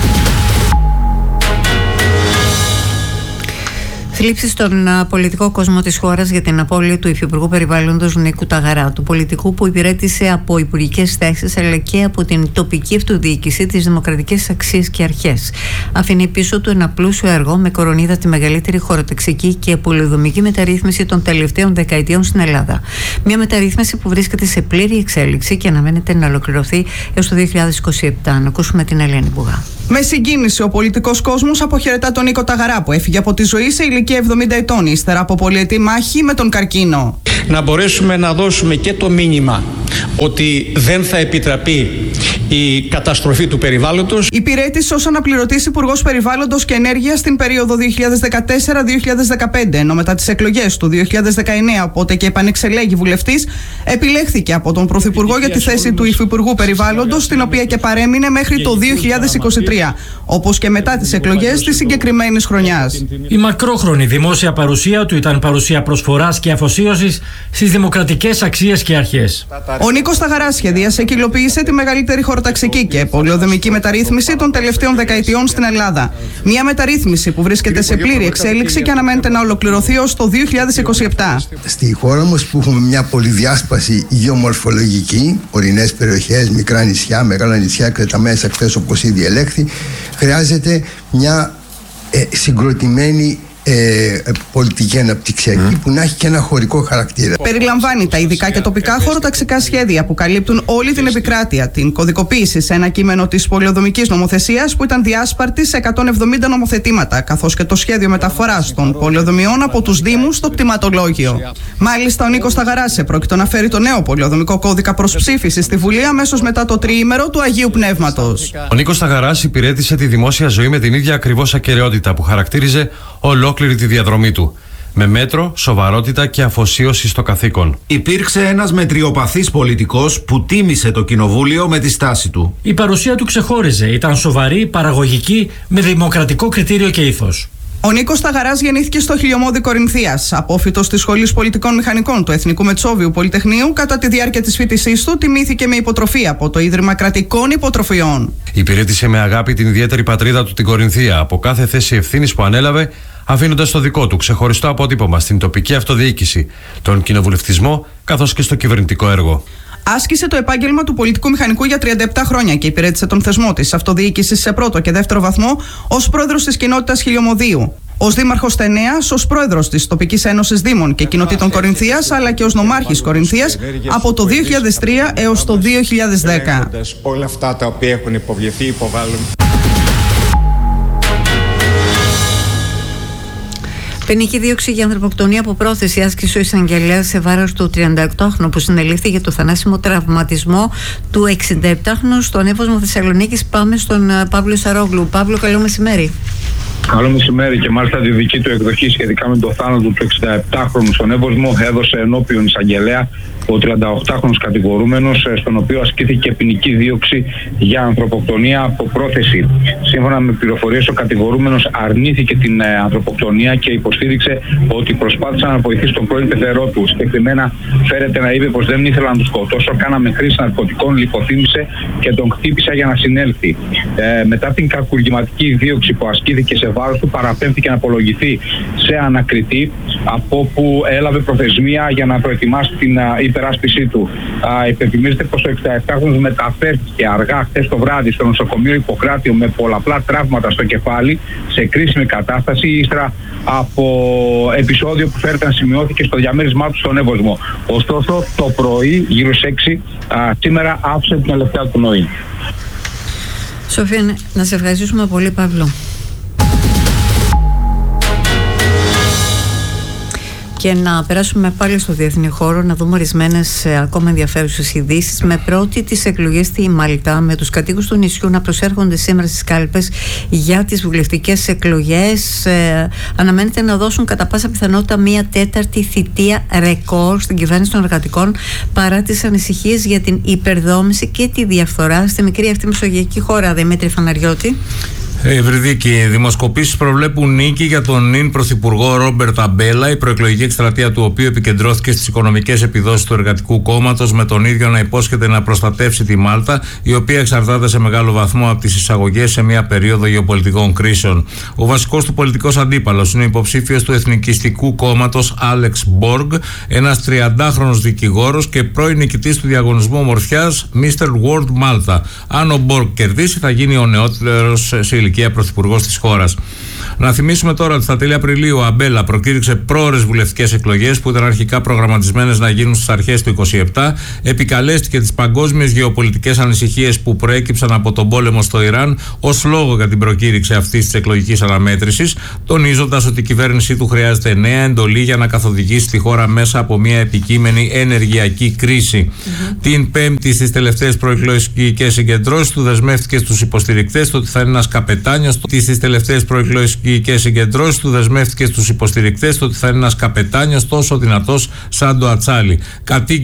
Θλίψη στον πολιτικό κόσμο της χώρας για την απώλεια του Υφυπουργού Περιβάλλοντος Νίκου Ταγαρά, του πολιτικού που υπηρέτησε από υπουργικές θέσεις αλλά και από την τοπική αυτοδιοίκηση, τις δημοκρατικές αξίες και αρχές. Αφήνει πίσω του ένα πλούσιο έργο με κορονίδα τη μεγαλύτερη χωροταξική και πολυδομική μεταρρύθμιση των τελευταίων δεκαετιών στην Ελλάδα. Μια μεταρρύθμιση που βρίσκεται σε πλήρη εξέλιξη και αναμένεται να ολοκληρωθεί έως το δύο χιλιάδες είκοσι επτά. Να ακούσουμε την Ελένη Μπουγά. Με συγκίνηση, ο πολιτικός κόσμος αποχαιρετά τον Νίκο Ταγαρά που έφυγε από τη ζωή σε ηλικία εβδομήντα ετών, ύστερα από πολυετή μάχη με τον καρκίνο. Να μπορέσουμε να δώσουμε και το μήνυμα ότι δεν θα επιτραπεί η καταστροφή του περιβάλλοντος. Υπηρέτησε ως αναπληρωτής Υπουργός Περιβάλλοντος και Ενέργειας στην περίοδο δύο χιλιάδες δεκατέσσερα με δύο χιλιάδες δεκαπέντε, ενώ μετά τις εκλογές του δύο χιλιάδες δεκαεννέα, οπότε και επανεξελέγει βουλευτής, επιλέχθηκε από τον Πρωθυπουργό για τη θέση του Υφυπουργού Περιβάλλοντος, την οποία και παρέμεινε μέχρι το δύο χιλιάδες είκοσι τρία, όπως και μετά τις εκλογές της συγκεκριμένης χρονιάς. Η μακρόχρονη δημόσια παρουσία του ήταν παρουσία προσφοράς και αφοσίωσης στις δημοκρατικές αξίες και αρχές. Ο Νίκος Ταγαράς σχεδίασε και υλοποίησε τη μεγαλύτερη χωροταξική και πολυοδομική μεταρρύθμιση των τελευταίων δεκαετιών στην Ελλάδα. Μια μεταρρύθμιση που βρίσκεται σε πλήρη εξέλιξη και αναμένεται να ολοκληρωθεί ως το δύο χιλιάδες είκοσι επτά. Στη χώρα μας που έχουμε μια πολυδιάσπαση γεωμορφολογική, ορεινές περιοχές, μικρά νησιά, μεγάλα νησιά, εκτεταμένες ακτές όπως ήδη ελέγχθη, χρειάζεται μια ε, συγκροτημένη Ε, πολιτική αναπτυξιακή mm. που να έχει και ένα χωρικό χαρακτήρα. Περιλαμβάνει τα ειδικά και τοπικά χωροταξικά σχέδια που καλύπτουν όλη την επικράτεια, την κωδικοποίηση σε ένα κείμενο της πολυοδομικής νομοθεσίας που ήταν διάσπαρτη σε εκατόν εβδομήντα νομοθετήματα, καθώς και το σχέδιο μεταφοράς των πολυοδομιών από τους Δήμους στο κτηματολόγιο. Μάλιστα, ο Νίκος Ταγαράς επρόκειτο να φέρει το νέο πολυοδομικό κώδικα προς ψήφιση στη Βουλή αμέσως μετά το τριήμερο του Αγίου Πνεύματος. Ο Νίκος Ταγαράς υπηρέτησε τη δημόσια ζωή με την ίδια ακριβώς ακεραιότητα που χαρακτήριζε ολόκληρη τη διαδρομή του, με μέτρο, σοβαρότητα και αφοσίωση στο καθήκον. Υπήρξε ένας μετριοπαθής πολιτικός που τίμησε το κοινοβούλιο με τη στάση του. Η παρουσία του ξεχώριζε, ήταν σοβαρή, παραγωγική, με δημοκρατικό κριτήριο και ήθος. Ο Νίκος Ταγαράς γεννήθηκε στο Χιλιομώδη Κορινθίας, απόφοιτος της Σχολής Πολιτικών Μηχανικών του Εθνικού Μετσόβιου Πολυτεχνείου. Κατά τη διάρκεια της φοιτησής του, τιμήθηκε με υποτροφία από το Ίδρυμα Κρατικών Υποτροφιών. Υπηρέτησε με αγάπη την ιδιαίτερη πατρίδα του την Κορινθία από κάθε θέση ευθύνης που ανέλαβε, αφήνοντας το δικό του ξεχωριστό αποτύπωμα στην τοπική αυτοδιοίκηση, τον κοινοβουλευτισμό καθώς και στο κυβερνητικό έργο. Άσκησε το επάγγελμα του πολιτικού μηχανικού για τριάντα επτά χρόνια και υπηρέτησε τον θεσμό της αυτοδιοίκησης σε πρώτο και δεύτερο βαθμό ως πρόεδρος της κοινότητας Χιλιομωδίου, ως δήμαρχος Τενέας, ως πρόεδρος της Τοπικής Ένωσης Δήμων και Κοινοτήτων Κορινθίας, αλλά και ως νομάρχης Κορινθίας από το δύο χιλιάδες τρία έως το δύο χιλιάδες δέκα. Όλα αυτά τα οποία έχουν υποβληθεί υποβάλλουν. Ποινική δίωξη για ανθρωποκτονία από πρόθεση άσκησε ο εισαγγελέας σε βάρος του τριανταοκτάχρονου που συνελήφθη για το θανάσιμο τραυματισμό του εξηνταεπτάχρονου στον Εύωσμο Θεσσαλονίκης. Πάμε στον Παύλο Σαρόγλου. Παύλο, καλό μεσημέρι. Καλό μεσημέρι, και μάλιστα τη δική του εκδοχή σχετικά με το θάνατο του εξηνταεπτάχρονου στον Εύωσμο έδωσε ενώπιον εισαγγελέα ο τριανταοκτάχρονος κατηγορούμενος, στον οποίο ασκήθηκε ποινική δίωξη για ανθρωποκτονία από πρόθεση. Σύμφωνα με πληροφορίες, ο κατηγορούμενος αρνήθηκε την ε, ανθρωποκτονία και υποστήριξε ότι προσπάθησε να βοηθήσει τον πρώην πεθερό του. Συγκεκριμένα, φέρεται να είπε πως δεν ήθελα να τον σκοτώσω, κάναμε χρήση ναρκωτικών, λιποθύμησε και τον χτύπησα για να συνέλθει. Ε, μετά την κακουργηματική δίωξη που ασκήθηκε σε βάρος του, παραπέμφθηκε να απολογηθεί σε ανακριτή, από όπου έλαβε προθεσμία για να προετοιμάσει την uh, υπεράσπιση του. Uh, υπενθυμίζεται πως ο εξηνταεπτάχρονος μεταφέρθηκε αργά χθες το βράδυ στο νοσοκομείο Ιπποκράτιο με πολλαπλά τραύματα στο κεφάλι, σε κρίσιμη κατάσταση, ύστερα από επεισόδιο που φέρεται να σημειώθηκε στο διαμέρισμά του στον Εύωσμο. Ωστόσο, το πρωί, γύρω στις έξι, uh, σήμερα άφησε την τελευταία του πνοή. Σοφία, να σε ευχαριστήσουμε πολύ, Παύλο. Και να περάσουμε πάλι στο διεθνή χώρο, να δούμε ορισμένες ε, ακόμα ενδιαφέρουσες ειδήσεις. Με πρώτη τις εκλογές στη Μάλτα, με τους κατοίκους του νησιού να προσέρχονται σήμερα στις κάλπες για τις βουλευτικές εκλογές. Ε, αναμένεται να δώσουν κατά πάσα πιθανότητα μία τέταρτη θητεία ρεκόρ στην κυβέρνηση των εργατικών, παρά τις ανησυχίες για την υπερδόμηση και τη διαφθορά στη μικρή αυτή μεσογειακή χώρα. Δημήτρη Φαναριώτη. Ευρυδίκη, οι δημοσκοπήσεις προβλέπουν νίκη για τον νυν πρωθυπουργό Ρόμπερτ Αμπέλα, η προεκλογική εκστρατεία του οποίου επικεντρώθηκε στις οικονομικές επιδόσεις του Εργατικού Κόμματος, με τον ίδιο να υπόσχεται να προστατεύσει τη Μάλτα, η οποία εξαρτάται σε μεγάλο βαθμό από τις εισαγωγές σε μια περίοδο γεωπολιτικών κρίσεων. Ο βασικός του πολιτικός αντίπαλος είναι ο υποψήφιος του Εθνικιστικού Κόμματος Άλεξ Μπόργκ, ένας τριαντάχρονος δικηγόρος και πρώην νικητής του διαγωνισμού ομορφιάς μίστερ World Malta. Αν ο Μπόργκ κερδίσει, θα γίνει ο νεότερος σε ηλικία πρωθυπουργός της χώρας. Να θυμίσουμε τώρα ότι στα τέλη Απριλίου ο Αμπέλα προκήρυξε πρόορες βουλευτικές εκλογές που ήταν αρχικά προγραμματισμένες να γίνουν στις αρχές του είκοσι επτά. Επικαλέστηκε τις παγκόσμιες γεωπολιτικές ανησυχίες που προέκυψαν από τον πόλεμο στο Ιράν ως λόγο για την προκήρυξη αυτής της εκλογικής αναμέτρησης, τονίζοντας ότι η κυβέρνησή του χρειάζεται νέα εντολή για να καθοδηγήσει τη χώρα μέσα από μια επικείμενη ενεργειακή κρίση. Mm-hmm. Την Πέμπτη, στις τελευταίες προεκλογικές συγκεντρώσεις του, δεσμεύτηκε στους υποστηρικτές ότι θα είναι ένας καπετάνιος. Στις τελευταίες προεκλογικές συγκεντρώσεις του, δεσμεύτηκε στους υποστηρικτές ότι θα είναι ένας καπετάνιος τόσο δυνατός σαν το ατσάλι.